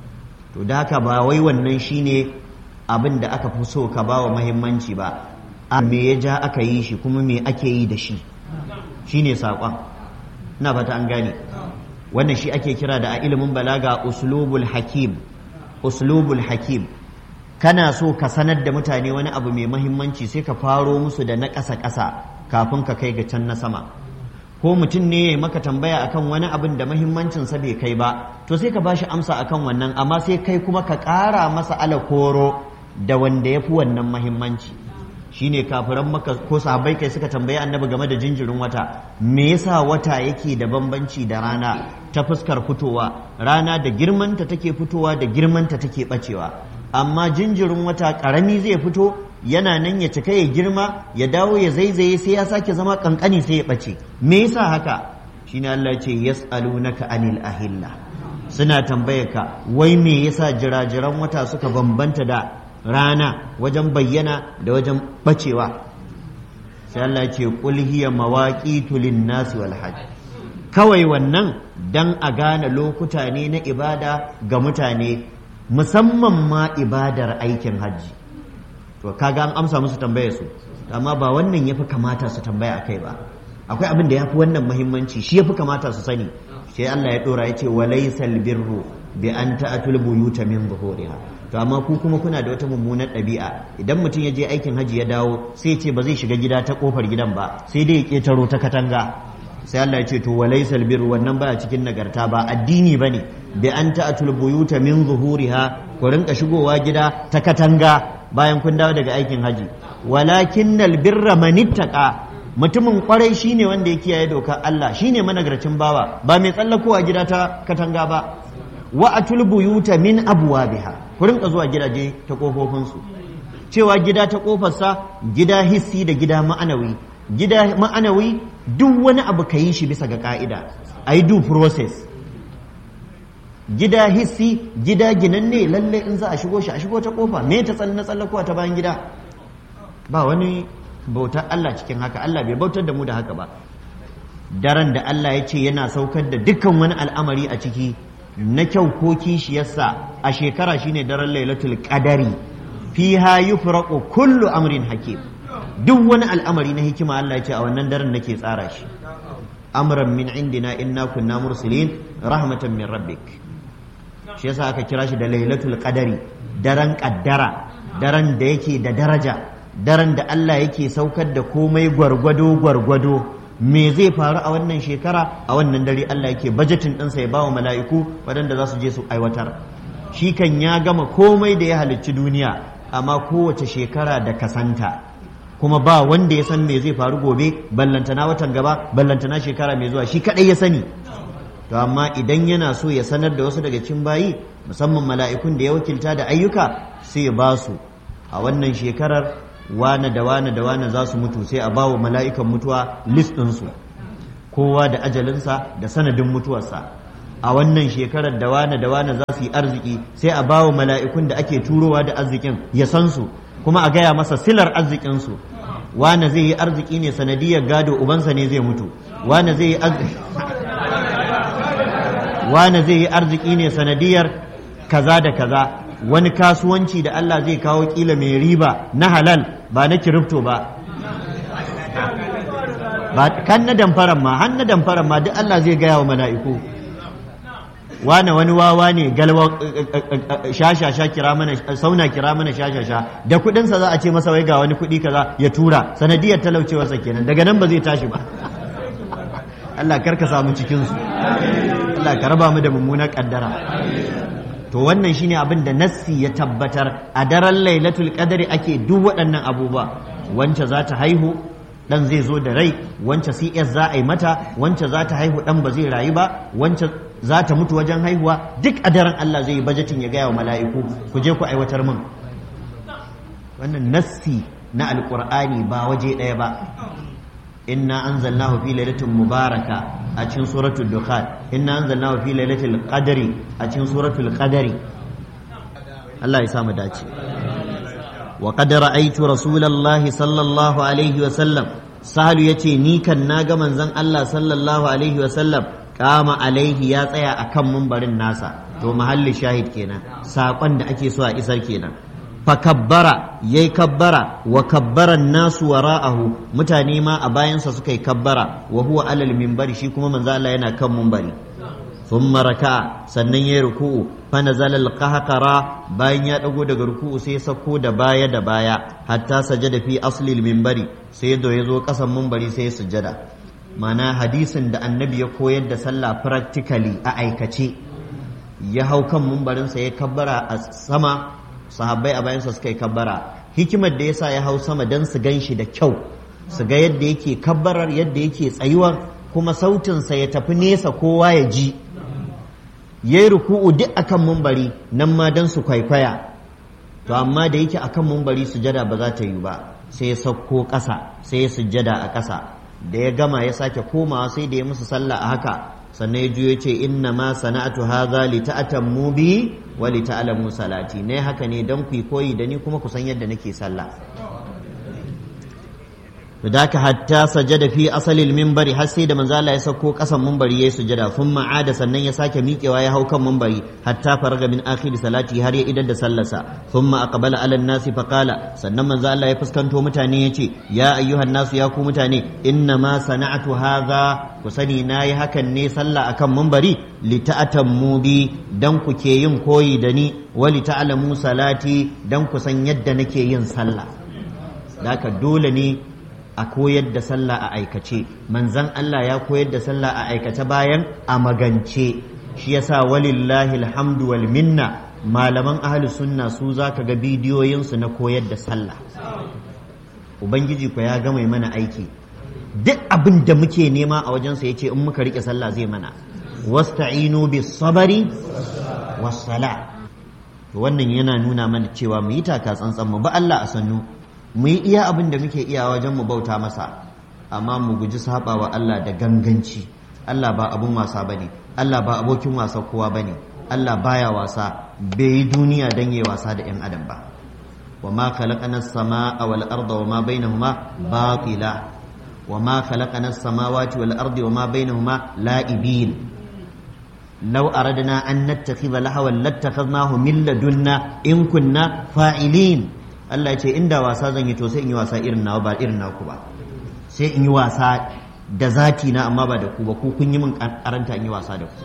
S4: to da haka ba wai wannan shine abin da aka fi so ka ba wa muhimmanci ba a me ya ja aka yi shi kuma me ake yi da shi shine saƙon ina fata an gane wannan shi ake kira da a ilimin balaga uslubul hakim uslubul hakim kana so ka sanar da mutane wani abu mai mahimmanci sai ka faro musu da na ƙasa-ƙasa kafin ka kai ga can na sama ko mutum ne ya maka tambaya akan wani abin da mahimmancinsa bai kai ba to sai ka ba shi amsa akan wannan amma sai kai kuma ka ƙara masa alakoro da wanda ya fi wannan mahimmanci shine kafiran maka ko sahabbai kai suka tambayi annabi game da jinjirin wata me yasa wata yake da bambanci da rana ta fuskar fitowa rana da girmanta take fitowa da girmanta take bacewa amma jinjirin wata karami zai fito yana nan ya cika ya girma ya dawo ya zaizaye sai ya sake zama kankani sai ya bace me yasa haka shine Allah ya ce yas'alunaka anil ahilla suna tambayarka wai me yasa jirajiran wata suka bambanta da rana wajen bayyana da wajen bacewa sai Allah ya ce qul hiya mawaqitu lin-nas wal hajj kawai wannan dan a gane lokuta ne na ibada ga mutane musamman ma ibadar aikin hajji to kaga an amsa musu tambayar su amma ba wannan yafi kamata su tambaya akai ba akwai abin da yafi wannan muhimmanci shi yafi kamata su sani sai Allah ya dora yace walaysal birru bi an ta'atul buyuta min zuhuriha to amma ku kuma kuna da wata mummunar ɗabi'a idan mutum ya je aikin hajji ya dawo sai ya ce ba zai shiga gida ta kofar gidan ba sai dai ya ketaro ta katanga sai Allah ya ce to walaysal birru wannan baya cikin nagarta ba addini bane bi an ta'atul buyuta min zuhuriha ku rinka shigowa gida ta katanga bayan kun dawo daga aikin haji walakinnal birra man ittaqa mutumin kwarai shine wanda ya kiyaye dokar Allah shine managarcin bawa ba mai tsallakowa gida ta katanga ba wa atul buyuta min abwabiha ku rinka zuwa gidaje ta kofofin su cewa gida ta kofarsa gida hissi da gida ma'anawi gida ma'anawi duk wani abu ka yi shi bisa ga ka'ida ai due process gida hissi gida ginanne lalle in za a shigo shi a shigo ta kofa me ta tsanna tsallakowa ta bayan gida ba wani bautar Allah cikin haka Allah bai bautar da mu da haka ba daren da Allah ya ce yana saukar da dukkan wani al'amari a ciki na kyau ko kishiyarsa a shekara shine daren lailatul qadari fiha yufraqu kullu amrin hakim duk wani al'amari na hikima Allah ya ce a wannan daren nake tsara shi amran min indina inna kunna mursilin rahmatan min rabbik shi yasa aka kira shi da lailatul qadari daren kaddara daren da yake da daraja daren da Allah yake saukar da komai gwargwado gwargwado me zai faru a wannan shekara a wannan dare Allah yake bajetin ɗinsa ya bawa mala'iku waɗanda za su je su aiwatar shi kan ya gama komai da ya halicci duniya amma kowace shekara da kasanta kuma ba wanda ya san me zai faru gobe ballantana watan gaba ballantana shekara mai zuwa shi kadai ya sani to amma idan yana so ya sanar da wasu daga cikin bayi musamman mala'ikun da ya wakilta da ayyuka sai ya ba su a wannan shekarar wane da wane da wane za su mutu sai a ba wa mala'ikan mutuwa list ɗinsu kowa da ajalinsa da sanadin mutuwarsa a wannan shekarar da wane da wane za su yi arziki sai a ba wa mala'ikun da ake turowa da arzikin ya san su kuma a gaya masa silar arzikinsu wane zai yi arziki ne sanadiyar gado ubansa ne zai mutu wane zai yi arziki wane zai yi arziki ne sanadiyar kaza da kaza wani kasuwanci da Allah zai kawo kila mai riba na halal ba na kiripto ba ba kan na damfaran ma har na damfaran ma duk Allah zai gaya wa mala'iku wane wani wawa ne galwa shashasha kira mana sauna kira mana shashasha da kudinsa za a ce masa wai ga wani kudi kaza ya tura sanadiyar talaucewarsa kenan daga nan ba zai tashi ba Allah karka samu cikinsu, Allah ka raba mu da mummunar kaddara. To wannan shine abin da nassi ya tabbatar, a daren lailatul qadri ake duk waɗannan abubuwa. Wance za ta haihu dan zai zo da rai, wance C S za a yi mata, wance za ta haihu dan ba zai rayu ba, wance za ta mutu wajen haihuwa, duk a daren Allah zai yi bajetin ya gaya wa mala'iku ku je ku aiwatar min. Wannan nassi na alqur'ani ba waje ɗaya ba. inna anzalnahu fi lailatin mubaraka a cikin suratul dukhan, inna anzalnahu fi lailatul qadri a cikin suratul qadri. Allah ya samu dace. wa qad ra'aytu rasulullahi sallallahu alaihi wa sallam, Sahalu yace ni kan naga manzon Allah sallallahu alaihi wa sallam kama alaihi ya tsaya akan mumbarin nasa. To mahalli shahid kenan, sakon da ake so a isar kenan. fakabbara yayi kabbara wa kabbaran nasu wara'ahu, mutane ma a bayansa suka yi kabbara, wa huwa alal minbari, shi kuma manzo Allah yana kan minbari. thumma raka'a, sannan yayi ruku'u, fa nazala al-qahqara, bayan ya dago daga ruku'u sai sako da baya da baya, hatta sajada fi asli al-minbari, sai da yazo kasan minbari sai sujada. Mana hadisin da annabi ya koyar da sallah practically a aikace, ya hau kan minbarinsa ya kabbara a sama, sahabbai a bayansa suka yi kabbara. Hikimar da yasa ya hau sama dan su gan shi da kyau, su ga yadda yake kabbarar, yadda yake tsayuwar, kuma sautinsa ya tafi nesa kowa ya ji. Ya yi ruku'u duk akan mumbari, nan ma dan su kwaikwaya. To amma da yake akan mumbari sujada ba za ta yi ba, sai ya sauko ƙasa, sai ya sujada a ƙasa. Da ya gama ya sake komawa sai da ya musu sallah a haka, sannan ya juyo ce inna ma sana'atu hadha li ta'tammu bi wa li ta'lamu salati, ne haka ne dan ku koyi da ni kuma ku san yadda nake sallah. to da ka hatta sajada fi asalil minbari, har sai da manzo Allah ya sauko kasan minbari yayi sujada, thumma ada, sannan ya sake miƙewa ya hau kan minbari, hatta faraga min akhir salati, har ya idar da sallarsa. thumma aqbala ala nasi fa qala, sannan manzo Allah ya fuskanto mutane yace ya ayyuhan nasu, ya ku mutane, inna ma sana'atu hadha, ku sani nayi hakan ne sallah akan minbari, li ta'tammu bi, dan ku ke yin koyi da ni, wa li ta'lamu salati, dan ku san yadda nake yin sallah. Daka dole ne a koyar da sallah a aikace. Manzan Allah ya koyar da sallah a aikace bayan a magance. Shi yasa walillahi alhamdu wal minna, malaman ahlus sunna su zaka ga bidiyoyinsu na koyar da sallah. Ubangiji ko ya gama mana aiki, duk abin da muke nema a wajensa yace in muka rike sallah zai mana. wasta'inu bis sabari was sala. Wannan yana nuna mana cewa mu yi taka tsantsan, mu ba Allah a sannu, mu yi iya abin da muke iya wajen mu bauta masa, amma mu guji saba wa Allah da ganganci. Allah ba abun wasa bane, Allah ba abokin wasa kowa bane, Allah baya wasa, bai yi duniya dan yayi wasa da ƴan adam ba. wa ma khalaqana as-samaa wal arda wa ma bainahuma batila, wa ma khalaqana as-samawati wal ardi wa ma bainahuma la'ibin. law aradna an nattakhidha lahawan lattakhadnahu min ladunna in kunna fa'ilin. Allah ya ce inda wasa zan yi to sai in yi wasa irin nawa ba irin naku ba, sai in yi wasa da zati na amma ba da ku ba, ku kun yi min karanta in yi wasa da ku.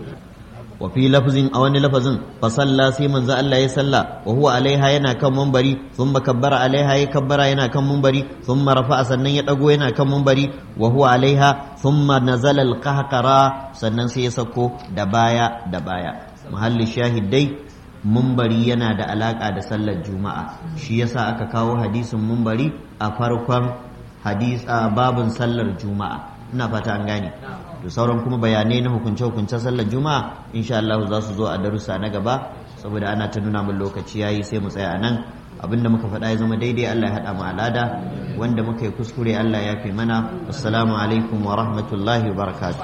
S4: wa fi lafzin, a wani lafazin, fa salla, sai manzo Allah ya salla, wa huwa alaiha, yana kan munbari, thumma kabbara alaiha, ya kabbara yana kan munbari, thumma rafa'a, sannan ya dago yana kan munbari, wa huwa alaiha, thumma nazala al-qahqara, sannan sai ya sako da baya da baya. Mahalli shahidai, mumbari yana da alaka da sallar juma'a, shi yasa aka kawo hadisin mumbari a farkon hadis a babin sallar juma'a. Ina fata an gane. To sauran kuma bayanai na hukunce hukunce sallar juma'a insha Allah za su zo a darussa na gaba, saboda ana ta nuna mun lokaci yayi, sai mu tsaya nan. Abinda muka faɗa ya zama daidai, Allah ya haɗa mu alada, wanda muka yi kuskure Allah ya fi mana. Assalamu alaikum wa rahmatullahi wa barakatuh.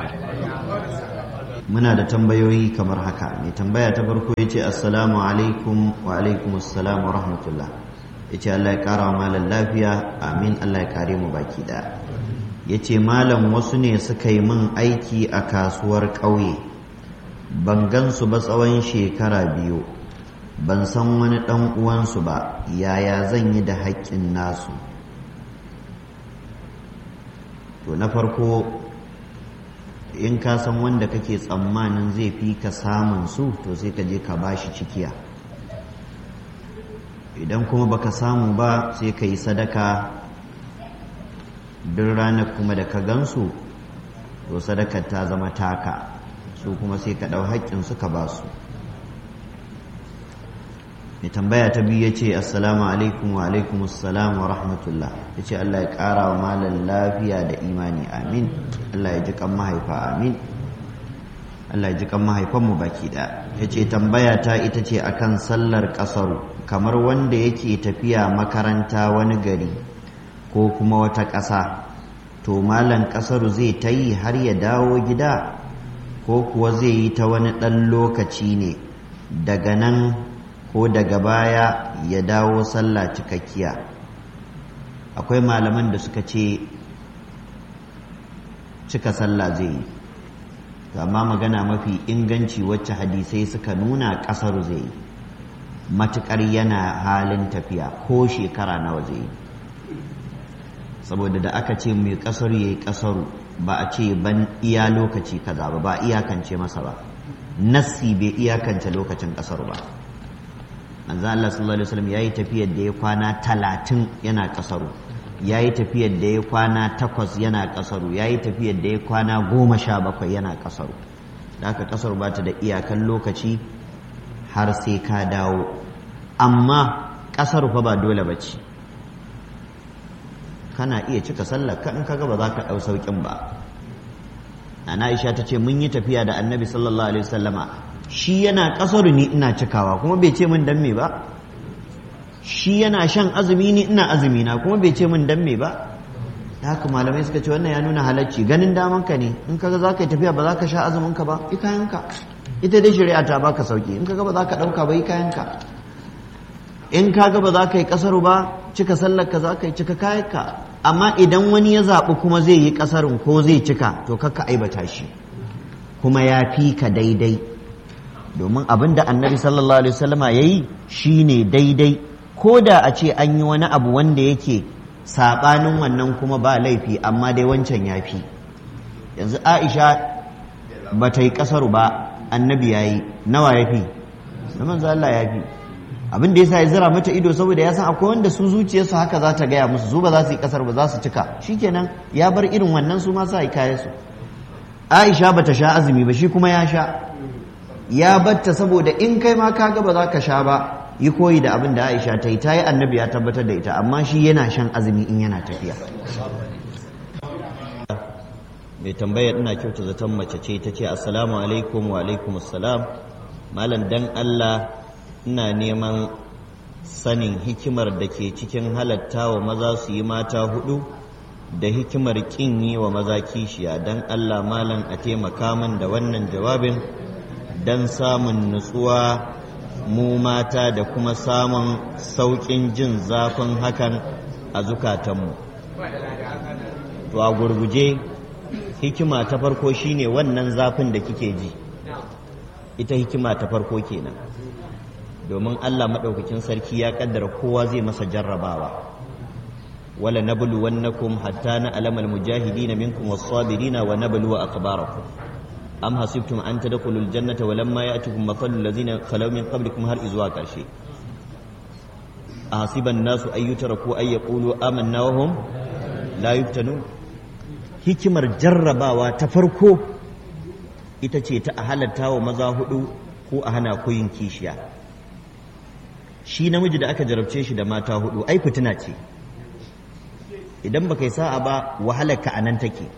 S4: Muna da tambayoyi kamar haka. Mai tambaya ta farko ya ce assalamu alaikum. Wa alaikum assalam wa rahmatullah. Ya ce Allah ya kara wa malam lafiya, amin. Allah ya kare mu baki daya. Ya ce malam, wasu ne suka yi min aiki a kasuwar ƙauye, ban gansu ba tsawon shekara biyu, ban san wani ɗan uwansu ba, yaya zan yi da haƙƙin nasu? To na farko, in ka san wanda kake tsammanin zai fi ka samun su, to sai ka je ka bashi cikiya. Idan kuma baka samu ba, sai ka yi sadaka. Duk ranar kuma da ka gansu, to sadakar ta zama taka, su kuma sai ka ɗau haƙƙin suka ba su. mai tambaya ta biyu ya ce assalamu alaikum wa alaikum assalam wa rahmatullah, ya ce Allah ya ƙara wa malam lafiya da imani amin, Allah ya ji kan mahaifa amin, Allah ya ji kan mahaifanmu baki da. Ya ce tambaya ta ita ce akan sallar ƙasaru, kamar wanda yake tafiya makaranta wani gari ko kuma wata ƙasa, to malam ƙasaru zai ta yi har ya dawo gida ko kuwa zai yi ta wani ɗan lokaci ne daga nan ko daga baya ya dawo sallah cikakkiya? Akwai malaman da suka ce cika sallah zai yi, amma magana mafi inganci wacce hadisai suka nuna ƙasaru zai yi matuƙar yana halin tafiya ko shekara nawa zai yi. Saboda da aka ce mai ƙasaru ya yi ƙasaru, ba a ce ban iya lokaci kaza ba, ba iyakance masa ba, nassi bai iyakance lokacin ƙasaru ba. manzo Allah sallallahu alaihi wasallam yayi tafiyar da ya kwana talatin yana ƙasaru, yayi tafiyar da ya kwana takwas yana ƙasaru, yayi tafiyar da ya kwana goma sha bakwai yana ƙasaru. Da haka ƙasaru ba ta da iyakan lokaci har sai ka dawo, amma ƙasaru fa ba dole bace. Kana iya cika sallar ka in kaga ba za ka ɗau sauƙin ba. Ana Aisha ta ce mun yi tafiya da Annabi sallallahu alaihi wasallama, shi yana ƙasaru ni ina cikawa, kuma bai ce min dan me ba. Shi yana shan azumi ni ina azumi na, kuma bai ce min dan me ba. Haka malamai suka ce wannan ya nuna halacci, ganin daman ka ne, in kaga za ka yi tafiya ba za ka sha azumin ka ba, yi kayanka. Ita dai shari'a ta baka sauki, in kaga ba za ka ɗauka ba yi kayanka. In kaga ba za ka yi ƙasaru ba, cika sallar ka za ka yi, cika kayanka. Amma idan wani ya zaɓi kuma zai yi ƙasarun ko zai cika, to kakka aibata shi, kuma ya fi ka daidai. Domin abin da Annabi sallallahu alaihi wasallama ya yi shi ne daidai, ko da a ce an yi wani abu wanda yake saɓanin wannan kuma ba laifi, amma dai wancan ya fi. Yanzu Aisha ba ta yi ƙasaru ba, Annabi ya yi, nawa ya fi? Na manzo Allah ya fi. Abin da yasa ya zira mata ido saboda ya san akwai wanda su zuciyarsu haka za ta gaya musu, su ba za su yi ƙasar ba, za su cika, shikenan ya bar irin wannan su ma sa yi kayan su. Aisha ba ta sha azumi ba, shi kuma ya sha, ya batta saboda in kai ma kaga ba za ka sha ba, yi koyi da abin da Aisha ta yi, ta yi Annabi ya tabbatar da ita, amma shi yana shan azumi in yana tafiya. Mai tambaya ina kyauta zaton mace ce, ta ce assalamu alaikum wa alaikum assalam, malam dan Allah ina neman sanin hikimar da ke cikin halatta wa maza su yi mata hudu da hikimar kin yi wa maza kishiya. Dan Allah malam a taimaka min da wannan jawabin don samun nutsuwa mu mata da kuma samun sauƙin jin zafin hakan a zukatanmu. To a gurguje, hikima ta farko shine wannan zafin da kike ji, ita hikima ta farko kenan. Domin Allah maɗaukakin sarki ya ƙaddara kowa zai masa jarrabawa. Wala nablu wannakum hatta na alamal mujahidina minkum was-sabirina wa nablu akbarakum. Am hasibtum an tadkhulul jannata wa lamma ya'tikum mathalul ladzina khalaw min qablikum har izuwa ƙarshe. Ahasiban nasu ay yutraku ay yaqulu amanna wa hum la yuftanun. Hikimar jarrabawa ta farko ita ce ta a halatta wa maza hudu ko a hana ku yin kishiya. Shi namiji da aka jarabce shi da mata hudu ai fitina ce, idan baka yi sa'a ba wahalarka a nan take.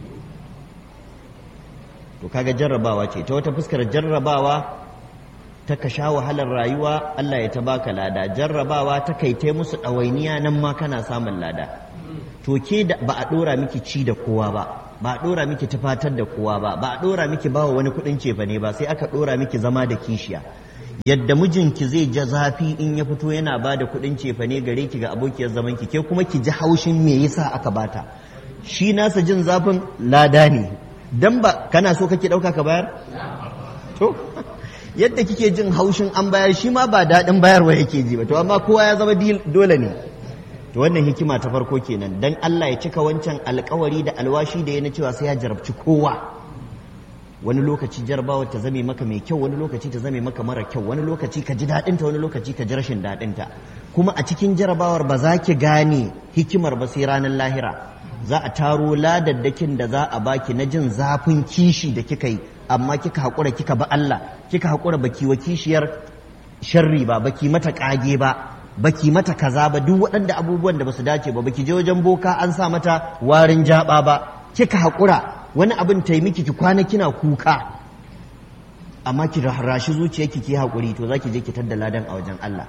S4: To kaga jarrabawa ce, ta wata fuskar jarrabawa ta ka sha wahalar rayuwa Allah ya ta baka lada, jarrabawa ta kai ta musu ɗawainiya nan ma kana samun lada. To ke da ba a ɗora miki ci da kowa ba, ba a ɗora miki tufatar da kowa ba, ba a ɗora miki bawa wani kuɗin cefane ba, sai aka ɗora miki zama da kishiya. Yadda mijinki zai ja zafi in ya fito yana ba da kuɗin cefane gare ki ga abokiyar zamanki, ke kuma ki ji haushin me yasa aka bata. Shi nasa jin zafin lada ne, dan ba kana so kake ɗauka ka bayar? To yadda kike jin haushin an bayar, shi ma ba daɗin bayarwa yake ji ba, to amma kowa ya zama dole ne. To wannan hikima ta farko kenan, dan Allah ya cika wancan alkawari da alwashi da ya na cewa sai ya jarabci kowa. Wani lokaci jarabawar ta zame maka mai kyau, wani lokaci ta zame maka mara kyau, wani lokaci ka ji daɗinta, wani lokaci ka ji rashin daɗinta. Kuma a cikin jarabawar ba za ki gane hikimar ba sai ranar lahira. za a taro ladaddakin da za a baki na jin zafin kishi da kika yi amma kika haƙura kika ba Allah kika haƙura baki wa kishiyar sharri ba baki mata ƙage ba baki mata kaza ba duk waɗanda abubuwan da basu dace ba baki je wajen boka an sa mata warin jaba ba kika haƙura wani abin ta yi miki ki kwana kina kuka amma ki rashi zuciyarki ki haƙuri to zaki je ki tadda ladan a wajen Allah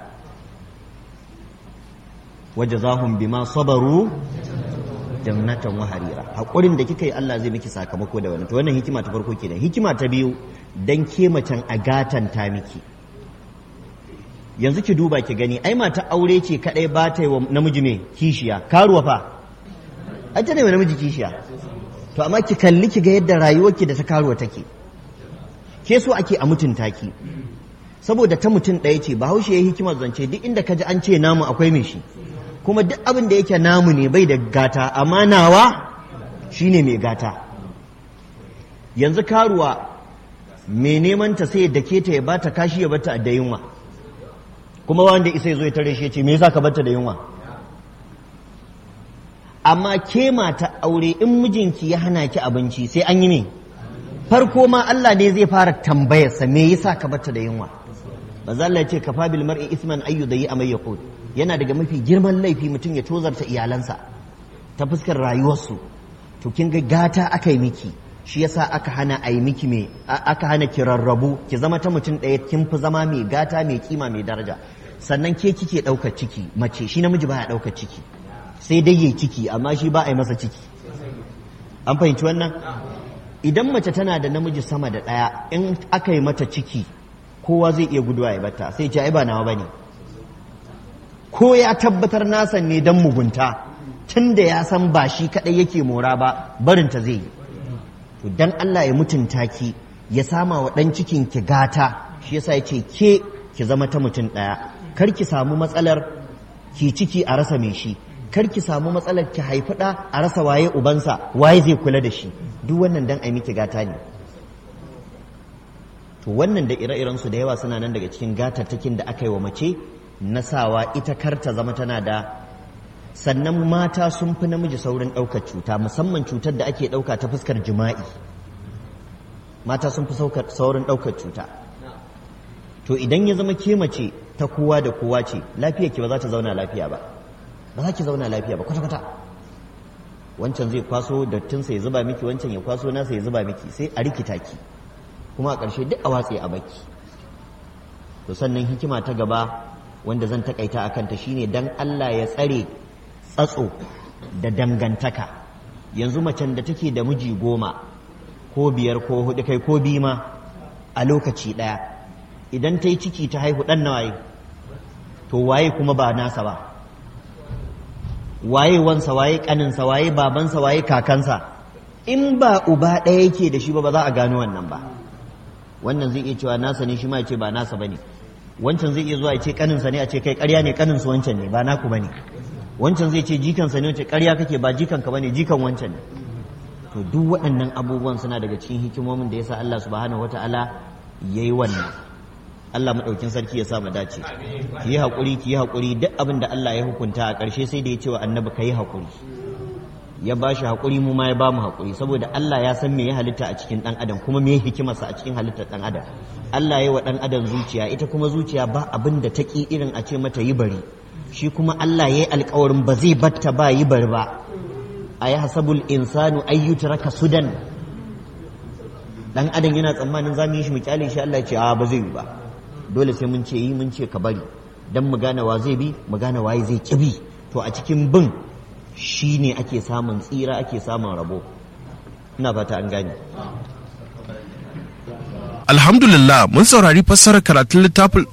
S4: wajazahum bima sabaru jannatan wa harira haƙurin da kika yi Allah zai miki sakamako da wannan to wannan hikima ta farko kenan hikima ta biyu dan ke macen a gatan ta miki yanzu ki duba ki gani ai mata aure ce kadai ba ta yi wa namiji mai kishiya karuwa fa ai ta ne wa namiji kishiya to amma ki kalli ki ga yadda rayuwarki da ta karuwa take ke so ake a mutunta ki saboda ta mutum ɗaya ce bahaushe ya hikimar zance duk inda ka ji an ce namu akwai mai shi kuma duk abin da yake namu ne bai da gata amma nawa shine mai gata yanzu karuwa mai neman ta sai da ke ta ya bata kashi ya bata da yunwa kuma wanda isa ya zo ya tare shi ya ce me yasa ka bata da yunwa amma ke mata aure in mijinki ya hana ki abinci sai an yi ne farko ma Allah ne zai fara tambayarsa me yasa ka bata da yunwa manzo Allah ya ce kafa bil mar'i isman ayyudayi amay yaqul yana daga mafi girman laifi mutum ya tozarta iyalansa ta fuskar rayuwarsu to kin ga gata aka yi miki shi yasa aka hana a yi miki me aka hana ki rarrabu ki zama ta mutum ɗaya kin fi zama mai gata mai kima mai daraja sannan ke kike ɗaukar ciki mace shi namiji baya ɗaukar ciki sai dai yayi ciki amma shi ba a yi masa ciki an fahimci wannan idan mace tana da namiji sama da ɗaya in aka yi mata ciki kowa zai iya guduwa ya bata sai ce ai ba nawa bane ko ya tabbatar nasa ne dan mugunta tun da ya san ba shi kadai yake mora ba barinta zai yi to dan Allah ya mutunta ki ya sama wa dan cikin ki gata shi yasa yace ke ki zama ta mutum daya kar ki samu matsalar ki ciki a rasa mai shi kar ki samu matsalar ki haifi da a rasa waye ubansa waye zai kula da shi duk wannan dan ai miki gata ne to wannan da ire-iren su da yawa suna nan daga cikin gatattakin da aka yi wa mace na sawa ita kar ta zama tana da sannan mata sun fi namiji saurin ɗaukar cuta musamman cutar da ake ɗauka ta fuskar jima'i mata sun fi saurin ɗaukar cuta to idan ya zama ke mace ta kowa da kowa ce lafiya ki ba za ta zauna lafiya ba ba za ki zauna lafiya ba kwata-kwata wancan zai kwaso dattinsa ya zuba miki wancan ya kwaso nasa ya zuba miki sai a rikita ki kuma a ƙarshe duk a watse a baki to sannan hikima ta gaba wanda zan takaita a kanta shine dan Allah ya tsare tsatso da dangantaka yanzu macen da take da miji goma ko biyar ko hudu kai ko biyu ma a lokaci ɗaya idan ta yi ciki ta haihu ɗan nawaye to waye kuma ba nasa ba waye wansa waye ƙaninsa waye babansa waye kakansa in ba uba ɗaya yake da shi ba ba za a gano wannan ba wannan zai iya cewa nasa ne shi ma ya ce ba nasa ba ne wancan zai iya zuwa ya ce kaninsa ne a ce kai ƙarya ne kaninsu wancan ne ba naku bane wancan zai ce jikansa ne wace ƙarya kake ba jikanka bane jikan wancan ne to duk waɗannan abubuwan suna daga cikin hikimomin da yasa Allah subhanahu wataala yayi wannan Allah madaukin sarki ya sa mu dace ki yi hakuri ki yi hakuri duk abin da Allah ya hukunta a ƙarshe sai da ya ce wa annabi kai hakuri ya ba shi hakuri mu ma ya ba mu hakuri saboda Allah ya san me ya halitta a cikin dan adam kuma me hikimarsa a cikin halittar dan adam Allah ya yi wa dan adam zuciya ita kuma zuciya ba abin da take irin a ce mata yi bari shi kuma Allah ya yi alƙawarin ba zai batta ba yi bari ba ayi hasabul insanu ayyutraka sudan dan adam yana tsammanin zamu yi shi mu kyale shi Allah ya ce a ba zai yi ba dole sai mun ce yi mun ce ka bari dan mu gane wa zai bi mu gane waye zai kibi to a cikin bin shi ne ake samun tsira ake samun rabo ina fata an gane
S3: alhamdulillah mun saurari fassarar karatun littafin